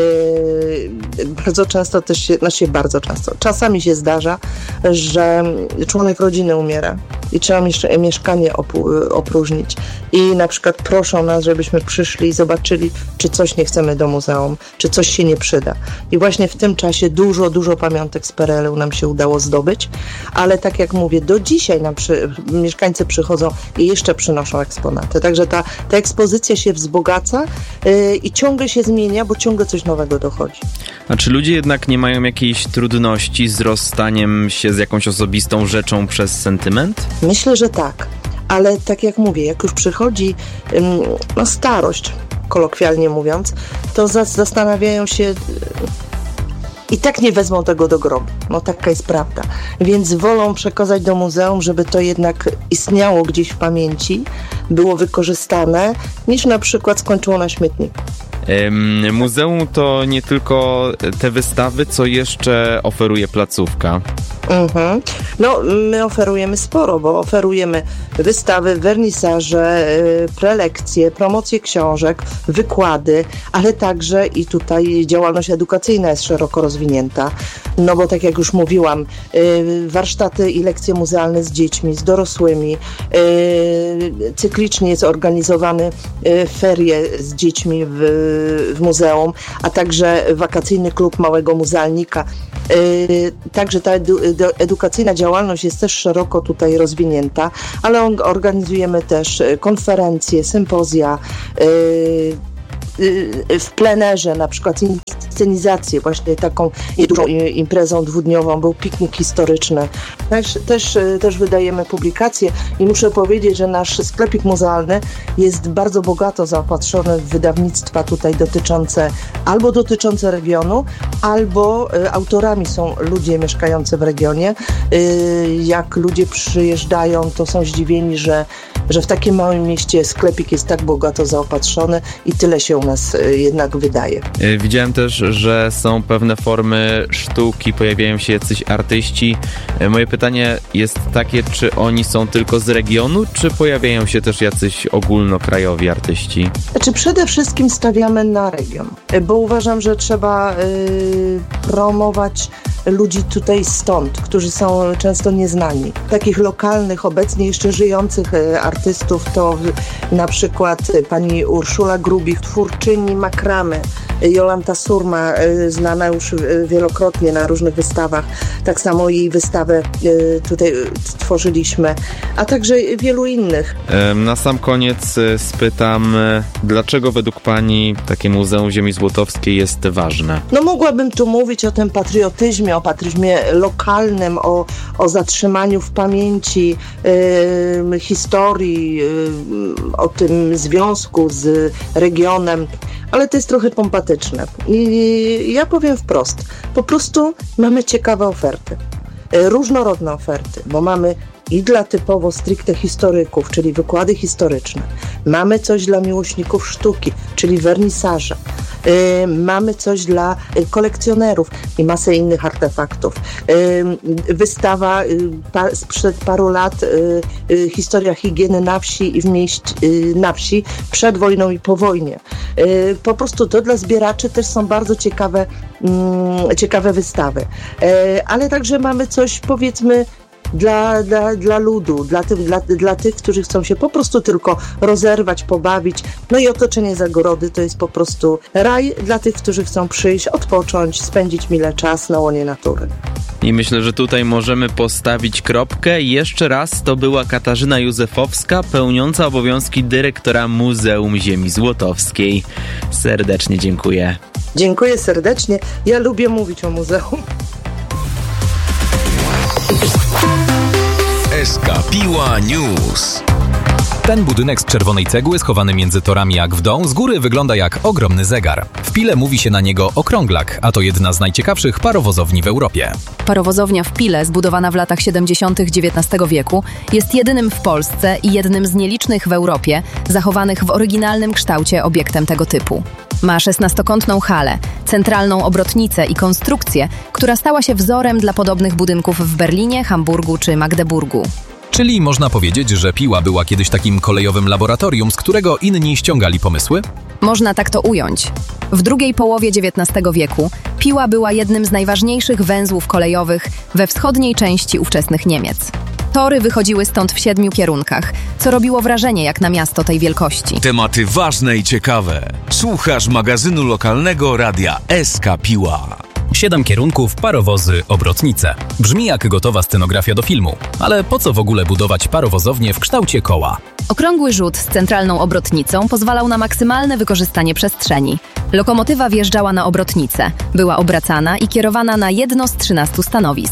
Y, bardzo często też się, znaczy bardzo często, czasami się zdarza, że członek rodziny umiera i trzeba mieszkanie opu- opróżnić. I na przykład proszą nas, żebyśmy przyszli i zobaczyli, czy coś nie chcemy do muzeum, czy coś się nie przyda. I właśnie w tym czasie dużo, dużo pamiątek z P R L u nam się udało zdobyć, ale tak jak mówię, do dzisiaj nam przy, mieszkańcy przychodzą i jeszcze przynoszą eksponaty. Także ta, ta ekspozycja się wzbogaca yy, i ciągle się zmienia, bo ciągle coś nowego dochodzi. A czy ludzie jednak nie mają jakiejś trudności z rozstaniem się z jakąś osobistą rzeczą przez sentyment? Myślę, że tak. Ale tak jak mówię, jak już przychodzi no, starość, kolokwialnie mówiąc, to zastanawiają się, i tak nie wezmą tego do grobu. No taka jest prawda. Więc wolą przekazać do muzeum, żeby to jednak istniało gdzieś w pamięci, było wykorzystane, niż na przykład skończyło na śmietniku. Muzeum to nie tylko te wystawy, co jeszcze oferuje placówka. Mhm. No, my oferujemy sporo, bo oferujemy wystawy, wernisaże, prelekcje, promocje książek, wykłady, ale także i tutaj działalność edukacyjna jest szeroko rozwinięta. No bo tak jak już mówiłam, warsztaty i lekcje muzealne z dziećmi, z dorosłymi, cyklicznie jest organizowany ferie z dziećmi w, w muzeum, a także wakacyjny klub małego muzealnika. Także ta edu- edukacyjna działalność jest też szeroko tutaj rozwinięta, ale organizujemy też konferencje, sympozja, w plenerze, na przykład inscenizację, właśnie taką dużą imprezą dwudniową był piknik historyczny. Też, też, też wydajemy publikacje i muszę powiedzieć, że nasz sklepik muzealny jest bardzo bogato zaopatrzony w wydawnictwa tutaj dotyczące, albo dotyczące regionu, albo autorami są ludzie mieszkający w regionie. Jak ludzie przyjeżdżają, to są zdziwieni, że, że w takim małym mieście sklepik jest tak bogato zaopatrzony i tyle się u nas jednak wydaje. Widziałem też, że są pewne formy sztuki, pojawiają się jacyś artyści. Moje pytanie jest takie, czy oni są tylko z regionu, czy pojawiają się też jacyś ogólnokrajowi artyści? Znaczy przede wszystkim stawiamy na region, bo uważam, że trzeba y, promować ludzi tutaj stąd, którzy są często nieznani. Takich lokalnych, obecnie jeszcze żyjących artystów to na przykład pani Urszula Grubich, twórczyni makramy, Jolanta Surma, znana już wielokrotnie na różnych wystawach. Tak samo jej wystawę tutaj tworzyliśmy, a także wielu innych. Na sam koniec spytam, dlaczego według pani takie Muzeum Ziemi Złotowskiej jest ważne? No mogłabym tu mówić o tym patriotyzmie, o patriotyzmie lokalnym, o, o zatrzymaniu w pamięci y, historii, y, o tym związku z regionem, ale to jest trochę pompatyczne. I ja powiem wprost, po prostu mamy ciekawe oferty, y, różnorodne oferty, bo mamy i dla typowo stricte historyków, czyli wykłady historyczne. Mamy coś dla miłośników sztuki, czyli wernisaże. Yy, mamy coś dla kolekcjonerów i masę innych artefaktów. Yy, wystawa yy, pa, sprzed paru lat, yy, yy, historia higieny na wsi i w mieście, yy, na wsi przed wojną i po wojnie. Yy, po prostu to dla zbieraczy też są bardzo ciekawe, yy, ciekawe wystawy. Yy, ale także mamy coś, powiedzmy, Dla, dla, dla ludu, dla, ty, dla, dla tych, którzy chcą się po prostu tylko rozerwać, pobawić. No i otoczenie Zagorody to jest po prostu raj dla tych, którzy chcą przyjść, odpocząć, spędzić mile czas na łonie natury. I myślę, że tutaj możemy postawić kropkę. Jeszcze raz to była Katarzyna Józefowska, pełniąca obowiązki dyrektora Muzeum Ziemi Złotowskiej. Serdecznie dziękuję. Dziękuję serdecznie. Ja lubię mówić o muzeum. S K Piła News. Ten budynek z czerwonej cegły, schowany między torami jak w dom, z góry wygląda jak ogromny zegar. W Pile mówi się na niego okrąglak, a to jedna z najciekawszych parowozowni w Europie. Parowozownia w Pile, zbudowana w latach siedemdziesiątych dziewiętnastego wieku, jest jedynym w Polsce i jednym z nielicznych w Europie zachowanych w oryginalnym kształcie obiektem tego typu. Ma szesnastokątną halę, centralną obrotnicę i konstrukcję, która stała się wzorem dla podobnych budynków w Berlinie, Hamburgu czy Magdeburgu. Czyli można powiedzieć, że Piła była kiedyś takim kolejowym laboratorium, z którego inni ściągali pomysły? Można tak to ująć. W drugiej połowie dziewiętnastego wieku Piła była jednym z najważniejszych węzłów kolejowych we wschodniej części ówczesnych Niemiec. Tory wychodziły stąd w siedmiu kierunkach, co robiło wrażenie jak na miasto tej wielkości. Tematy ważne i ciekawe. Słuchasz magazynu lokalnego radia S K Piła. Siedem kierunków, parowozy, obrotnice. Brzmi jak gotowa scenografia do filmu. Ale po co w ogóle budować parowozownię w kształcie koła? Okrągły rzut z centralną obrotnicą pozwalał na maksymalne wykorzystanie przestrzeni. Lokomotywa wjeżdżała na obrotnicę, była obracana i kierowana na jedno z trzynastu stanowisk.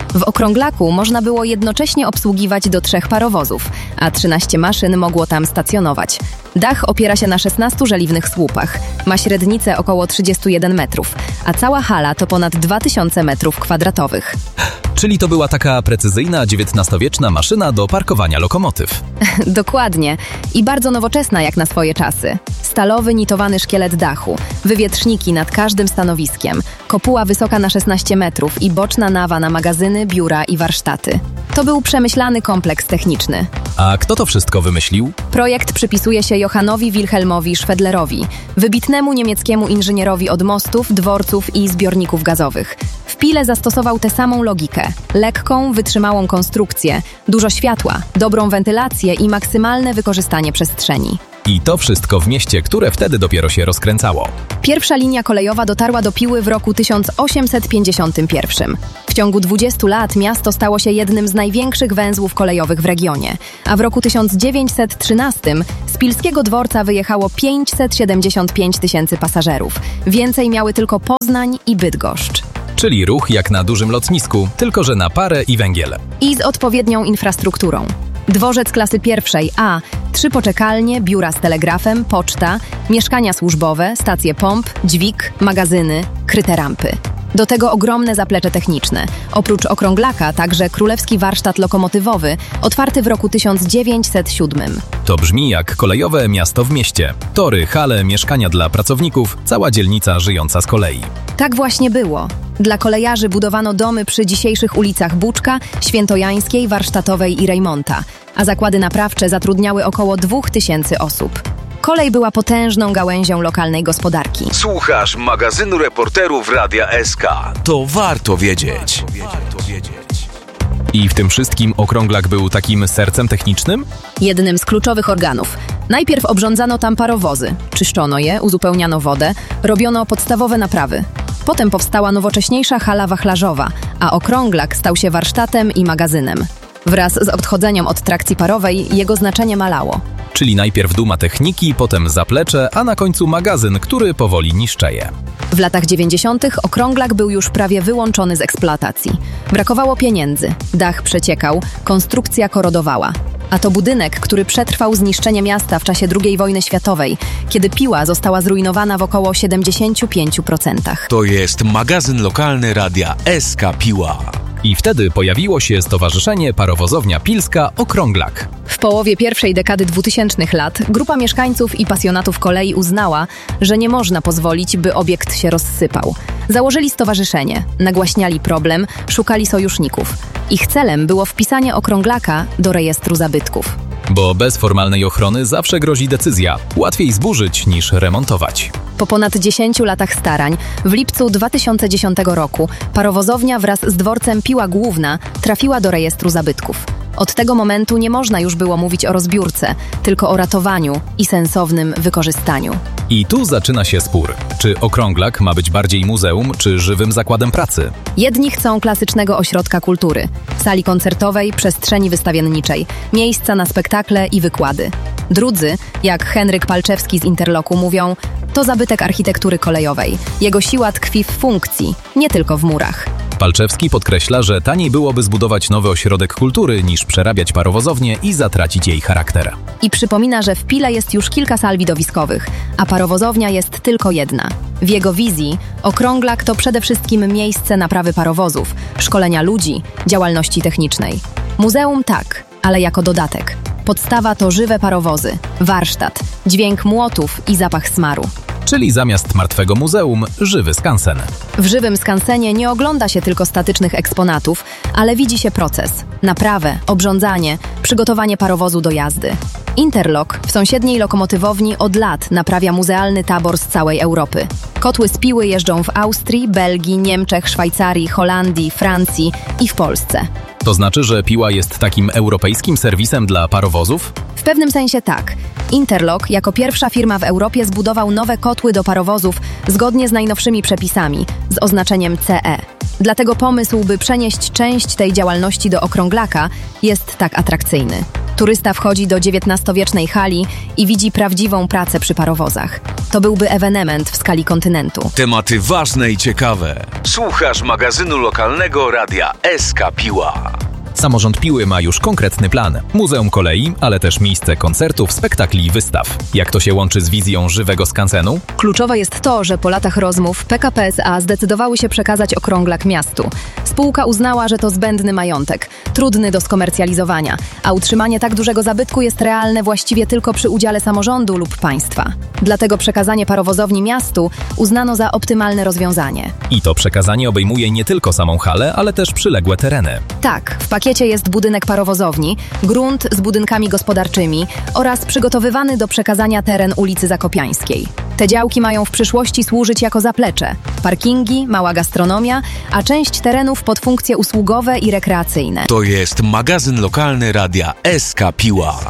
W okrąglaku można było jednocześnie obsługiwać do trzech parowozów, a trzynaście maszyn mogło tam stacjonować. Dach opiera się na szesnastu żeliwnych słupach, ma średnicę około trzydzieści jeden metrów, a cała hala to ponad dwa tysiące metrów kwadratowych. Czyli to była taka precyzyjna dziewiętnastowieczna maszyna do parkowania lokomotyw. Dokładnie. I bardzo nowoczesna jak na swoje czasy. Stalowy, nitowany szkielet dachu, wywietrzniki nad każdym stanowiskiem, kopuła wysoka na szesnaście metrów i boczna nawa na magazyny, biura i warsztaty. To był przemyślany kompleks techniczny. A kto to wszystko wymyślił? Projekt przypisuje się Johannowi Wilhelmowi Schwedlerowi, wybitnemu niemieckiemu inżynierowi od mostów, dworców i zbiorników gazowych. W Pile zastosował tę samą logikę. Lekką, wytrzymałą konstrukcję, dużo światła, dobrą wentylację i maksymalne wykorzystanie przestrzeni. I to wszystko w mieście, które wtedy dopiero się rozkręcało. Pierwsza linia kolejowa dotarła do Piły w roku tysiąc osiemset pięćdziesiątym pierwszym. W ciągu dwudziestu lat miasto stało się jednym z największych węzłów kolejowych w regionie, a w roku tysiąc dziewięćset trzynastym z pilskiego dworca wyjechało pięćset siedemdziesiąt pięć tysięcy pasażerów. Więcej miały tylko Poznań i Bydgoszcz. Czyli ruch jak na dużym lotnisku, tylko że na parę i węgiel. I z odpowiednią infrastrukturą. Dworzec klasy pierwszej A, trzy poczekalnie, biura z telegrafem, poczta, mieszkania służbowe, stacje pomp, dźwig, magazyny, kryte rampy. Do tego ogromne zaplecze techniczne. Oprócz okrąglaka także Królewski Warsztat Lokomotywowy, otwarty w roku tysiąc dziewięćset siódmym. To brzmi jak kolejowe miasto w mieście. Tory, hale, mieszkania dla pracowników, cała dzielnica żyjąca z kolei. Tak właśnie było. Dla kolejarzy budowano domy przy dzisiejszych ulicach Buczka, Świętojańskiej, Warsztatowej i Rejmonta, a zakłady naprawcze zatrudniały około dwóch tysięcy osób. Kolej była potężną gałęzią lokalnej gospodarki. Słuchasz magazynu reporterów Radia S K. To warto wiedzieć. I w tym wszystkim okrąglak był takim sercem technicznym? Jednym z kluczowych organów. Najpierw obrządzano tam parowozy, czyszczono je, uzupełniano wodę, robiono podstawowe naprawy. Potem powstała nowocześniejsza hala wachlarzowa, a okrąglak stał się warsztatem i magazynem. Wraz z odchodzeniem od trakcji parowej jego znaczenie malało. Czyli najpierw duma techniki, potem zaplecze, a na końcu magazyn, który powoli niszczeje. W latach dziewięćdziesiątych okrąglak był już prawie wyłączony z eksploatacji. Brakowało pieniędzy, dach przeciekał, konstrukcja korodowała. A to budynek, który przetrwał zniszczenie miasta w czasie drugiej wojny światowej, kiedy Piła została zrujnowana w około siedemdziesięciu pięciu procentach. To jest magazyn lokalny Radia S K Piła. I wtedy pojawiło się Stowarzyszenie Parowozownia Pilska Okrąglak. W połowie pierwszej dekady dwutysięcznych lat grupa mieszkańców i pasjonatów kolei uznała, że nie można pozwolić, by obiekt się rozsypał. Założyli stowarzyszenie, nagłaśniali problem, szukali sojuszników. Ich celem było wpisanie okrąglaka do rejestru zabytków. Bo bez formalnej ochrony zawsze grozi decyzja. Łatwiej zburzyć niż remontować. Po ponad dziesięciu latach starań, w lipcu dwa tysiące dziesiątego roku parowozownia wraz z dworcem Piła Główna trafiła do rejestru zabytków. Od tego momentu nie można już było mówić o rozbiórce, tylko o ratowaniu i sensownym wykorzystaniu. I tu zaczyna się spór. Czy okrąglak ma być bardziej muzeum, czy żywym zakładem pracy? Jedni chcą klasycznego ośrodka kultury, sali koncertowej, przestrzeni wystawienniczej, miejsca na spektakle i wykłady. Drudzy, jak Henryk Palczewski z Interloku, mówią: to zabytek architektury kolejowej. Jego siła tkwi w funkcji, nie tylko w murach. Palczewski podkreśla, że taniej byłoby zbudować nowy ośrodek kultury niż przerabiać parowozownię i zatracić jej charakter. I przypomina, że w Pile jest już kilka sal widowiskowych, a parowozownia jest tylko jedna. W jego wizji okrąglak to przede wszystkim miejsce naprawy parowozów, szkolenia ludzi, działalności technicznej. Muzeum tak, ale jako dodatek. Podstawa to żywe parowozy, warsztat, dźwięk młotów i zapach smaru. Czyli zamiast martwego muzeum, żywy skansen. W żywym skansenie nie ogląda się tylko statycznych eksponatów, ale widzi się proces, naprawę, obrządzanie, przygotowanie parowozu do jazdy. Interlok w sąsiedniej lokomotywowni od lat naprawia muzealny tabor z całej Europy. Kotły z Piły jeżdżą w Austrii, Belgii, Niemczech, Szwajcarii, Holandii, Francji i w Polsce. To znaczy, że Piła jest takim europejskim serwisem dla parowozów? W pewnym sensie tak. Interlok jako pierwsza firma w Europie zbudował nowe kotły do parowozów zgodnie z najnowszymi przepisami, z oznaczeniem C E. Dlatego pomysł, by przenieść część tej działalności do okrąglaka, jest tak atrakcyjny. Turysta wchodzi do dziewiętnastowiecznej hali i widzi prawdziwą pracę przy parowozach. To byłby ewenement w skali kontynentu. Tematy ważne i ciekawe. Słuchasz magazynu lokalnego radia S K Piła. Samorząd Piły ma już konkretny plan. Muzeum Kolei, ale też miejsce koncertów, spektakli i wystaw. Jak to się łączy z wizją żywego skansenu? Kluczowe jest to, że po latach rozmów P K P S A zdecydowały się przekazać okrąglak miastu. Spółka uznała, że to zbędny majątek, trudny do skomercjalizowania, a utrzymanie tak dużego zabytku jest realne właściwie tylko przy udziale samorządu lub państwa. Dlatego przekazanie parowozowni miastu uznano za optymalne rozwiązanie. I to przekazanie obejmuje nie tylko samą halę, ale też przyległe tereny. Tak, w pakiecie jest budynek parowozowni, grunt z budynkami gospodarczymi oraz przygotowywany do przekazania teren ulicy Zakopiańskiej. Te działki mają w przyszłości służyć jako zaplecze, parkingi, mała gastronomia, a część terenów pod funkcje usługowe i rekreacyjne. To jest magazyn lokalny radia S K Piła.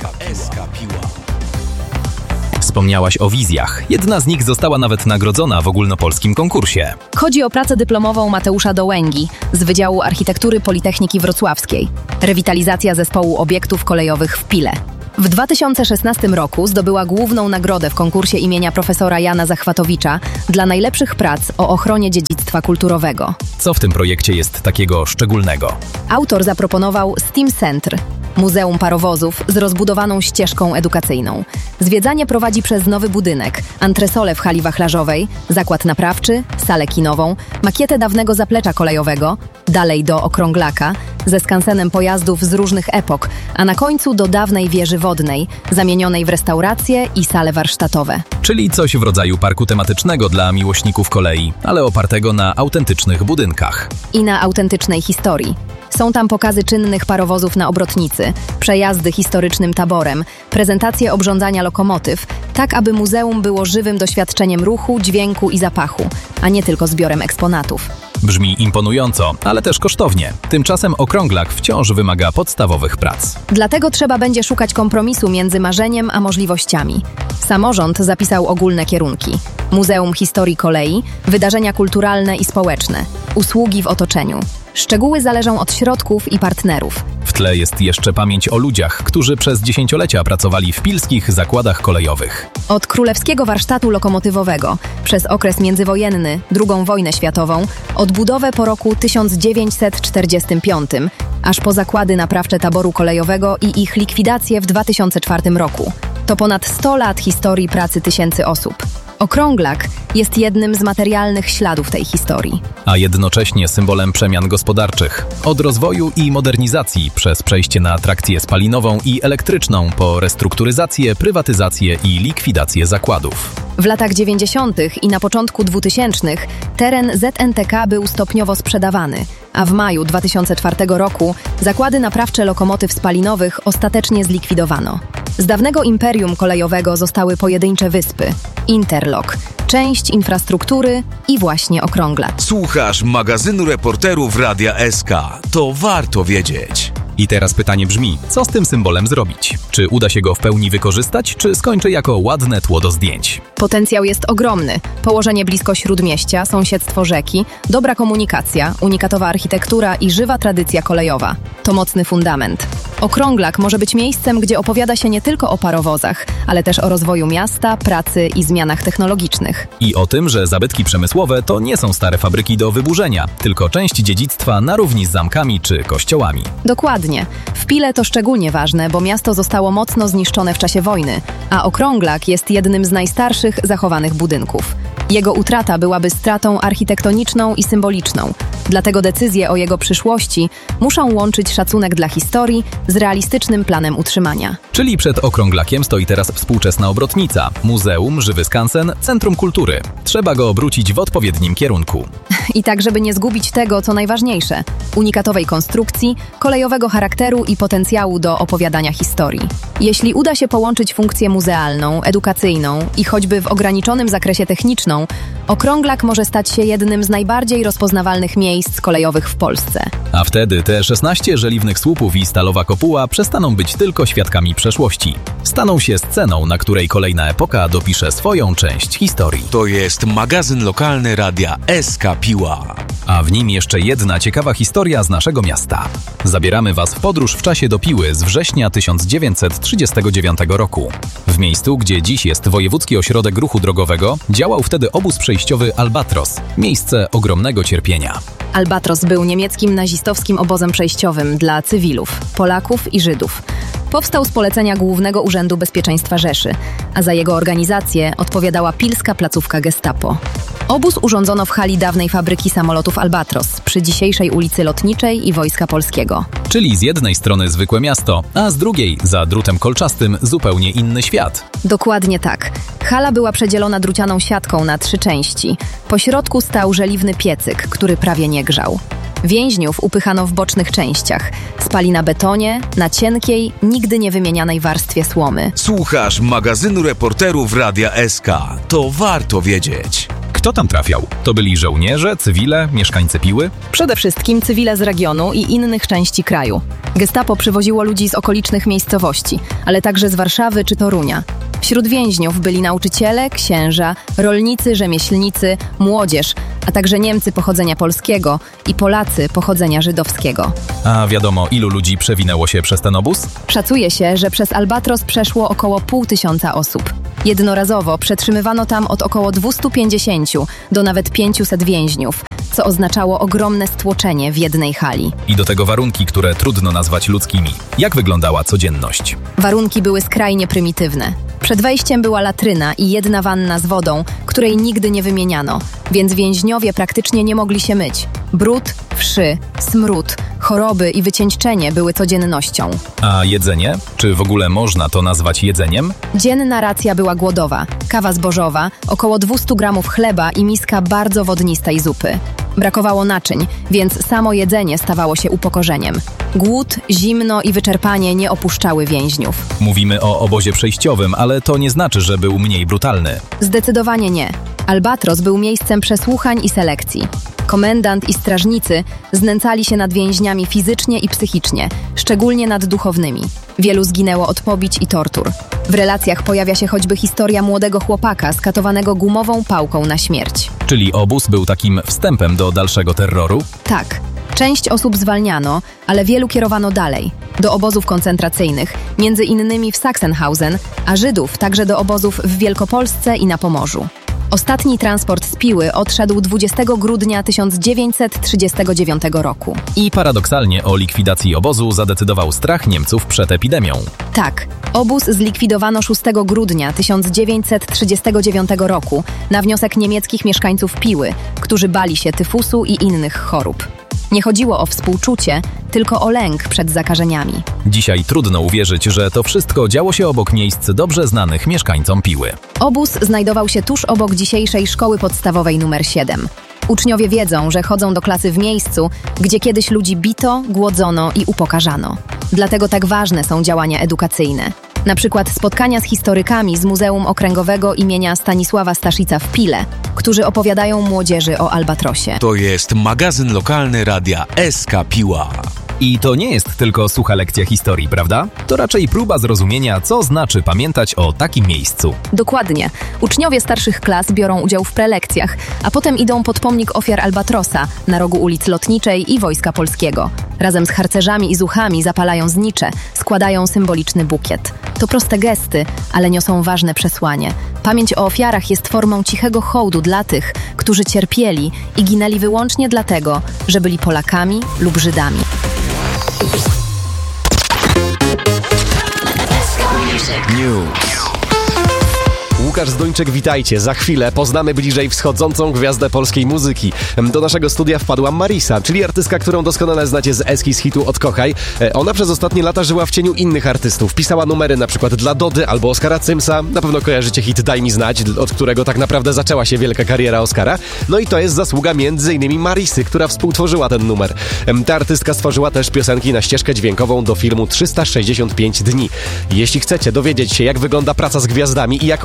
Wspomniałaś o wizjach. Jedna z nich została nawet nagrodzona w ogólnopolskim konkursie. Chodzi o pracę dyplomową Mateusza Dołęgi z Wydziału Architektury Politechniki Wrocławskiej. Rewitalizacja zespołu obiektów kolejowych w Pile. W dwa tysiące szesnastym roku zdobyła główną nagrodę w konkursie imienia profesora Jana Zachwatowicza dla najlepszych prac o ochronie dziedzictwa kulturowego. Co w tym projekcie jest takiego szczególnego? Autor zaproponował Steam Center, Muzeum Parowozów z rozbudowaną ścieżką edukacyjną. Zwiedzanie prowadzi przez nowy budynek, antresolę w hali wachlarzowej, zakład naprawczy, salę kinową, makietę dawnego zaplecza kolejowego, dalej do okrąglaka, ze skansenem pojazdów z różnych epok, a na końcu do dawnej wieży wodnej, zamienionej w restauracje i sale warsztatowe. Czyli coś w rodzaju parku tematycznego dla miłośników kolei, ale opartego na autentycznych budynkach. I na autentycznej historii. Są tam pokazy czynnych parowozów na obrotnicy, przejazdy historycznym taborem, prezentacje obrządzania lokomotyw, tak aby muzeum było żywym doświadczeniem ruchu, dźwięku i zapachu, a nie tylko zbiorem eksponatów. Brzmi imponująco, ale też kosztownie. Tymczasem okrąglak wciąż wymaga podstawowych prac. Dlatego trzeba będzie szukać kompromisu między marzeniem a możliwościami. Samorząd zapisał ogólne kierunki. Muzeum Historii Kolei, wydarzenia kulturalne i społeczne, usługi w otoczeniu. Szczegóły zależą od środków i partnerów. W tle jest jeszcze pamięć o ludziach, którzy przez dziesięciolecia pracowali w pilskich zakładach kolejowych. Od Królewskiego Warsztatu Lokomotywowego, przez okres międzywojenny, drugą wojnę światową, odbudowę po roku tysiąc dziewięćset czterdziestym piątym, aż po zakłady naprawcze taboru kolejowego i ich likwidację w dwa tysiące czwartym roku. To ponad sto lat historii pracy tysięcy osób. Okrąglak jest jednym z materialnych śladów tej historii. A jednocześnie symbolem przemian gospodarczych. Od rozwoju i modernizacji przez przejście na trakcję spalinową i elektryczną po restrukturyzację, prywatyzację i likwidację zakładów. W latach dziewięćdziesiątych i na początku dwutysięcznych teren Z N T K był stopniowo sprzedawany, a w maju dwa tysiące czwartego roku zakłady naprawcze lokomotyw spalinowych ostatecznie zlikwidowano. Z dawnego imperium kolejowego zostały pojedyncze wyspy, interlok, część infrastruktury i właśnie okrąglak. Słuchasz magazynu reporterów Radia S K. To warto wiedzieć. I teraz pytanie brzmi, co z tym symbolem zrobić? Czy uda się go w pełni wykorzystać, czy skończy jako ładne tło do zdjęć? Potencjał jest ogromny. Położenie blisko śródmieścia, sąsiedztwo rzeki, dobra komunikacja, unikatowa architektura i żywa tradycja kolejowa. To mocny fundament. Okrąglak może być miejscem, gdzie opowiada się nie tylko o parowozach, ale też o rozwoju miasta, pracy i zmianach technologicznych. I o tym, że zabytki przemysłowe to nie są stare fabryki do wyburzenia, tylko część dziedzictwa na równi z zamkami czy kościołami. Dokładnie. W Pile to szczególnie ważne, bo miasto zostało mocno zniszczone w czasie wojny, a okrąglak jest jednym z najstarszych zachowanych budynków. Jego utrata byłaby stratą architektoniczną i symboliczną. Dlatego decyzje o jego przyszłości muszą łączyć szacunek dla historii z realistycznym planem utrzymania. Czyli przed okrąglakiem stoi teraz współczesna obrotnica, muzeum, żywy skansen, centrum kultury. Trzeba go obrócić w odpowiednim kierunku. I tak, żeby nie zgubić tego, co najważniejsze – unikatowej konstrukcji, kolejowego charakteru i potencjału do opowiadania historii. Jeśli uda się połączyć funkcję muzealną, edukacyjną i choćby w ograniczonym zakresie techniczną, okrąglak może stać się jednym z najbardziej rozpoznawalnych miejsc kolejowych w Polsce. A wtedy te szesnaście żeliwnych słupów i stalowa kopuła przestaną być tylko świadkami przeszłości. Staną się sceną, na której kolejna epoka dopisze swoją część historii. To jest magazyn lokalny Radia S K Piła. A w nim jeszcze jedna ciekawa historia z naszego miasta. Zabieramy Was w podróż w czasie do Piły z września tysiąc dziewięćset trzydziestego dziewiątego roku. W miejscu, gdzie dziś jest Wojewódzki Ośrodek Ruchu Drogowego, działał wtedy obóz przejściowy Albatros, miejsce ogromnego cierpienia. Albatros był niemieckim nazistowskim obozem przejściowym dla cywilów, Polaków i Żydów. Powstał z polecenia Głównego Urzędu Bezpieczeństwa Rzeszy, a za jego organizację odpowiadała pilska placówka Gestapo. Obóz urządzono w hali dawnej fabryki samolotów Albatros, przy dzisiejszej ulicy Lotniczej i Wojska Polskiego. Czyli z jednej strony zwykłe miasto, a z drugiej, za drutem kolczastym, zupełnie inny świat. Dokładnie tak. Hala była przedzielona drucianą siatką na trzy części. Po środku stał żeliwny piecyk, który prawie nie grzał. Więźniów upychano w bocznych częściach. Spali na betonie, na cienkiej, nigdy nie wymienianej warstwie słomy. Słuchasz magazynu reporterów Radia S K. To warto wiedzieć. Kto tam trafiał? To byli żołnierze, cywile, mieszkańcy Piły? Przede wszystkim cywile z regionu i innych części kraju. Gestapo przywoziło ludzi z okolicznych miejscowości, ale także z Warszawy czy Torunia. Wśród więźniów byli nauczyciele, księża, rolnicy, rzemieślnicy, młodzież, a także Niemcy pochodzenia polskiego i Polacy pochodzenia żydowskiego. A wiadomo, ilu ludzi przewinęło się przez ten obóz? Szacuje się, że przez Albatros przeszło około pół tysiąca osób. Jednorazowo przetrzymywano tam od około dwieście pięćdziesiąt do nawet pięćset więźniów, co oznaczało ogromne stłoczenie w jednej hali. I do tego warunki, które trudno nazwać ludzkimi. Jak wyglądała codzienność? Warunki były skrajnie prymitywne. Przed wejściem była latryna i jedna wanna z wodą, której nigdy nie wymieniano, więc więźniowie praktycznie nie mogli się myć. Brud, wszy, smród, choroby i wycieńczenie były codziennością. A jedzenie? Czy w ogóle można to nazwać jedzeniem? Dzienna racja była głodowa, kawa zbożowa, około dwieście gramów chleba i miska bardzo wodnistej zupy. Brakowało naczyń, więc samo jedzenie stawało się upokorzeniem. Głód, zimno i wyczerpanie nie opuszczały więźniów. Mówimy o obozie przejściowym, ale to nie znaczy, że był mniej brutalny. Zdecydowanie nie. Albatros był miejscem przesłuchań i selekcji. Komendant i strażnicy znęcali się nad więźniami fizycznie i psychicznie, szczególnie nad duchownymi. Wielu zginęło od pobić i tortur. W relacjach pojawia się choćby historia młodego chłopaka skatowanego gumową pałką na śmierć. Czyli obóz był takim wstępem do dalszego terroru? Tak. Część osób zwalniano, ale wielu kierowano dalej, do obozów koncentracyjnych, między innymi w Sachsenhausen, a Żydów także do obozów w Wielkopolsce i na Pomorzu. Ostatni transport z Piły odszedł dwudziestego grudnia tysiąc dziewięćset trzydziestego dziewiątego roku. I paradoksalnie o likwidacji obozu zadecydował strach Niemców przed epidemią. Tak, obóz zlikwidowano szóstego grudnia tysiąc dziewięćset trzydziestego dziewiątego roku na wniosek niemieckich mieszkańców Piły, którzy bali się tyfusu i innych chorób. Nie chodziło o współczucie, tylko o lęk przed zakażeniami. Dzisiaj trudno uwierzyć, że to wszystko działo się obok miejsc dobrze znanych mieszkańcom Piły. Obóz znajdował się tuż obok dzisiejszej szkoły podstawowej numer siedem. Uczniowie wiedzą, że chodzą do klasy w miejscu, gdzie kiedyś ludzi bito, głodzono i upokarzano. Dlatego tak ważne są działania edukacyjne. Na przykład spotkania z historykami z Muzeum Okręgowego imienia Stanisława Staszica w Pile, którzy opowiadają młodzieży o Albatrosie. To jest magazyn lokalny Radia S K Piła. I to nie jest tylko sucha lekcja historii, prawda? To raczej próba zrozumienia, co znaczy pamiętać o takim miejscu. Dokładnie. Uczniowie starszych klas biorą udział w prelekcjach, a potem idą pod pomnik ofiar Albatrosa na rogu ulic Lotniczej i Wojska Polskiego. Razem z harcerzami i zuchami zapalają znicze, składają symboliczny bukiet. To proste gesty, ale niosą ważne przesłanie. Pamięć o ofiarach jest formą cichego hołdu dla tych, którzy cierpieli i ginęli wyłącznie dlatego, że byli Polakami lub Żydami. News. Łukasz Zduńczyk, witajcie. Za chwilę poznamy bliżej wschodzącą gwiazdę polskiej muzyki. Do naszego studia wpadła Marisa, czyli artystka, którą doskonale znacie z eski z hitu Odkochaj. Ona przez ostatnie lata żyła w cieniu innych artystów. Pisała numery na przykład dla Dody albo Oskara Cymsa. Na pewno kojarzycie hit Daj mi znać, od którego tak naprawdę zaczęła się wielka kariera Oskara. No i to jest zasługa między innymi Marisy, która współtworzyła ten numer. Ta artystka stworzyła też piosenki na ścieżkę dźwiękową do filmu trzysta sześćdziesiąt pięć dni. Jeśli chcecie dowiedzieć się, jak wygląda praca z gwiazdami i jak obecnie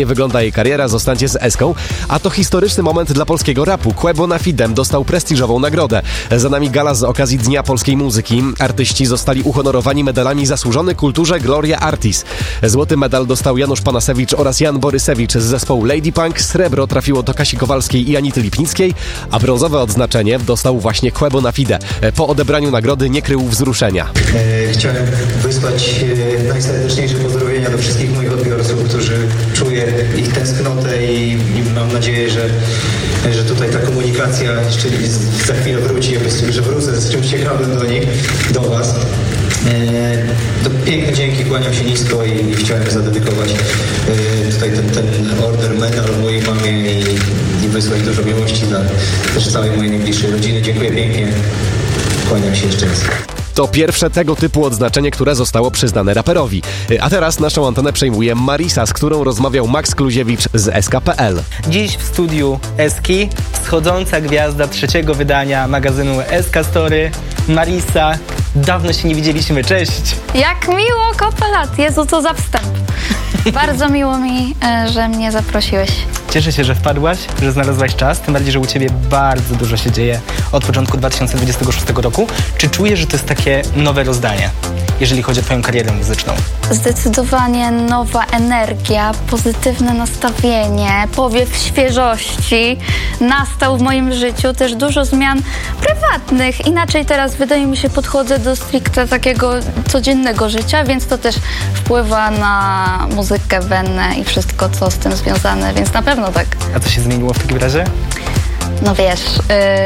wygląda jej kariera, zostańcie z Eską. A to historyczny moment dla polskiego rapu. Quebo na Fidem dostał prestiżową nagrodę. Za nami gala z okazji Dnia Polskiej Muzyki. Artyści zostali uhonorowani medalami Zasłużony Kulturze Gloria Artis. Złoty medal dostał Janusz Panasewicz oraz Jan Borysewicz z zespołu Lady Punk. Srebro trafiło do Kasi Kowalskiej i Anity Lipnickiej, a brązowe odznaczenie dostał właśnie Quebo na Fide. Po odebraniu nagrody nie krył wzruszenia. E, chciałem wysłać e, najserdeczniejsze pozdrowienia do wszystkich moich odbiorców, którzy czuję ich tęsknotę i, i mam nadzieję, że, że tutaj ta komunikacja jeszcze za chwilę wróci, że wrócę z czymś ciekawym do nich, do Was. E, to piękne dzięki, kłaniam się nisko i, i chciałem zadedykować e, tutaj ten, ten order medal mojej mamie i, i wysłać dużo miłości dla też całej mojej najbliższej rodziny. Dziękuję pięknie, kłaniam się jeszcze raz. To pierwsze tego typu odznaczenie, które zostało przyznane raperowi. A teraz naszą antenę przejmuje Marisa, z którą rozmawiał Max Kluziewicz z S K kropka P L. Dziś w studiu Eski wschodząca gwiazda trzeciego wydania magazynu S K Story, Marisa. Dawno się nie widzieliśmy, cześć! Jak miło, kopę lat, Jezu, co za wstęp. Bardzo miło mi, że mnie zaprosiłeś. Cieszę się, że wpadłaś, że znalazłaś czas, tym bardziej, że u Ciebie bardzo dużo się dzieje od początku dwa tysiące dwudziestego szóstego roku. Czy czujesz, że to jest takie nowe rozdanie, jeżeli chodzi o Twoją karierę muzyczną? Zdecydowanie nowa energia, pozytywne nastawienie, powiew świeżości nastał w moim życiu. Też dużo zmian prywatnych. Inaczej teraz, wydaje mi się, podchodzę do stricte takiego codziennego życia, więc to też wpływa na muzykę, wenę i wszystko, co z tym związane, więc na pewno tak. A co się zmieniło w takim razie? No wiesz,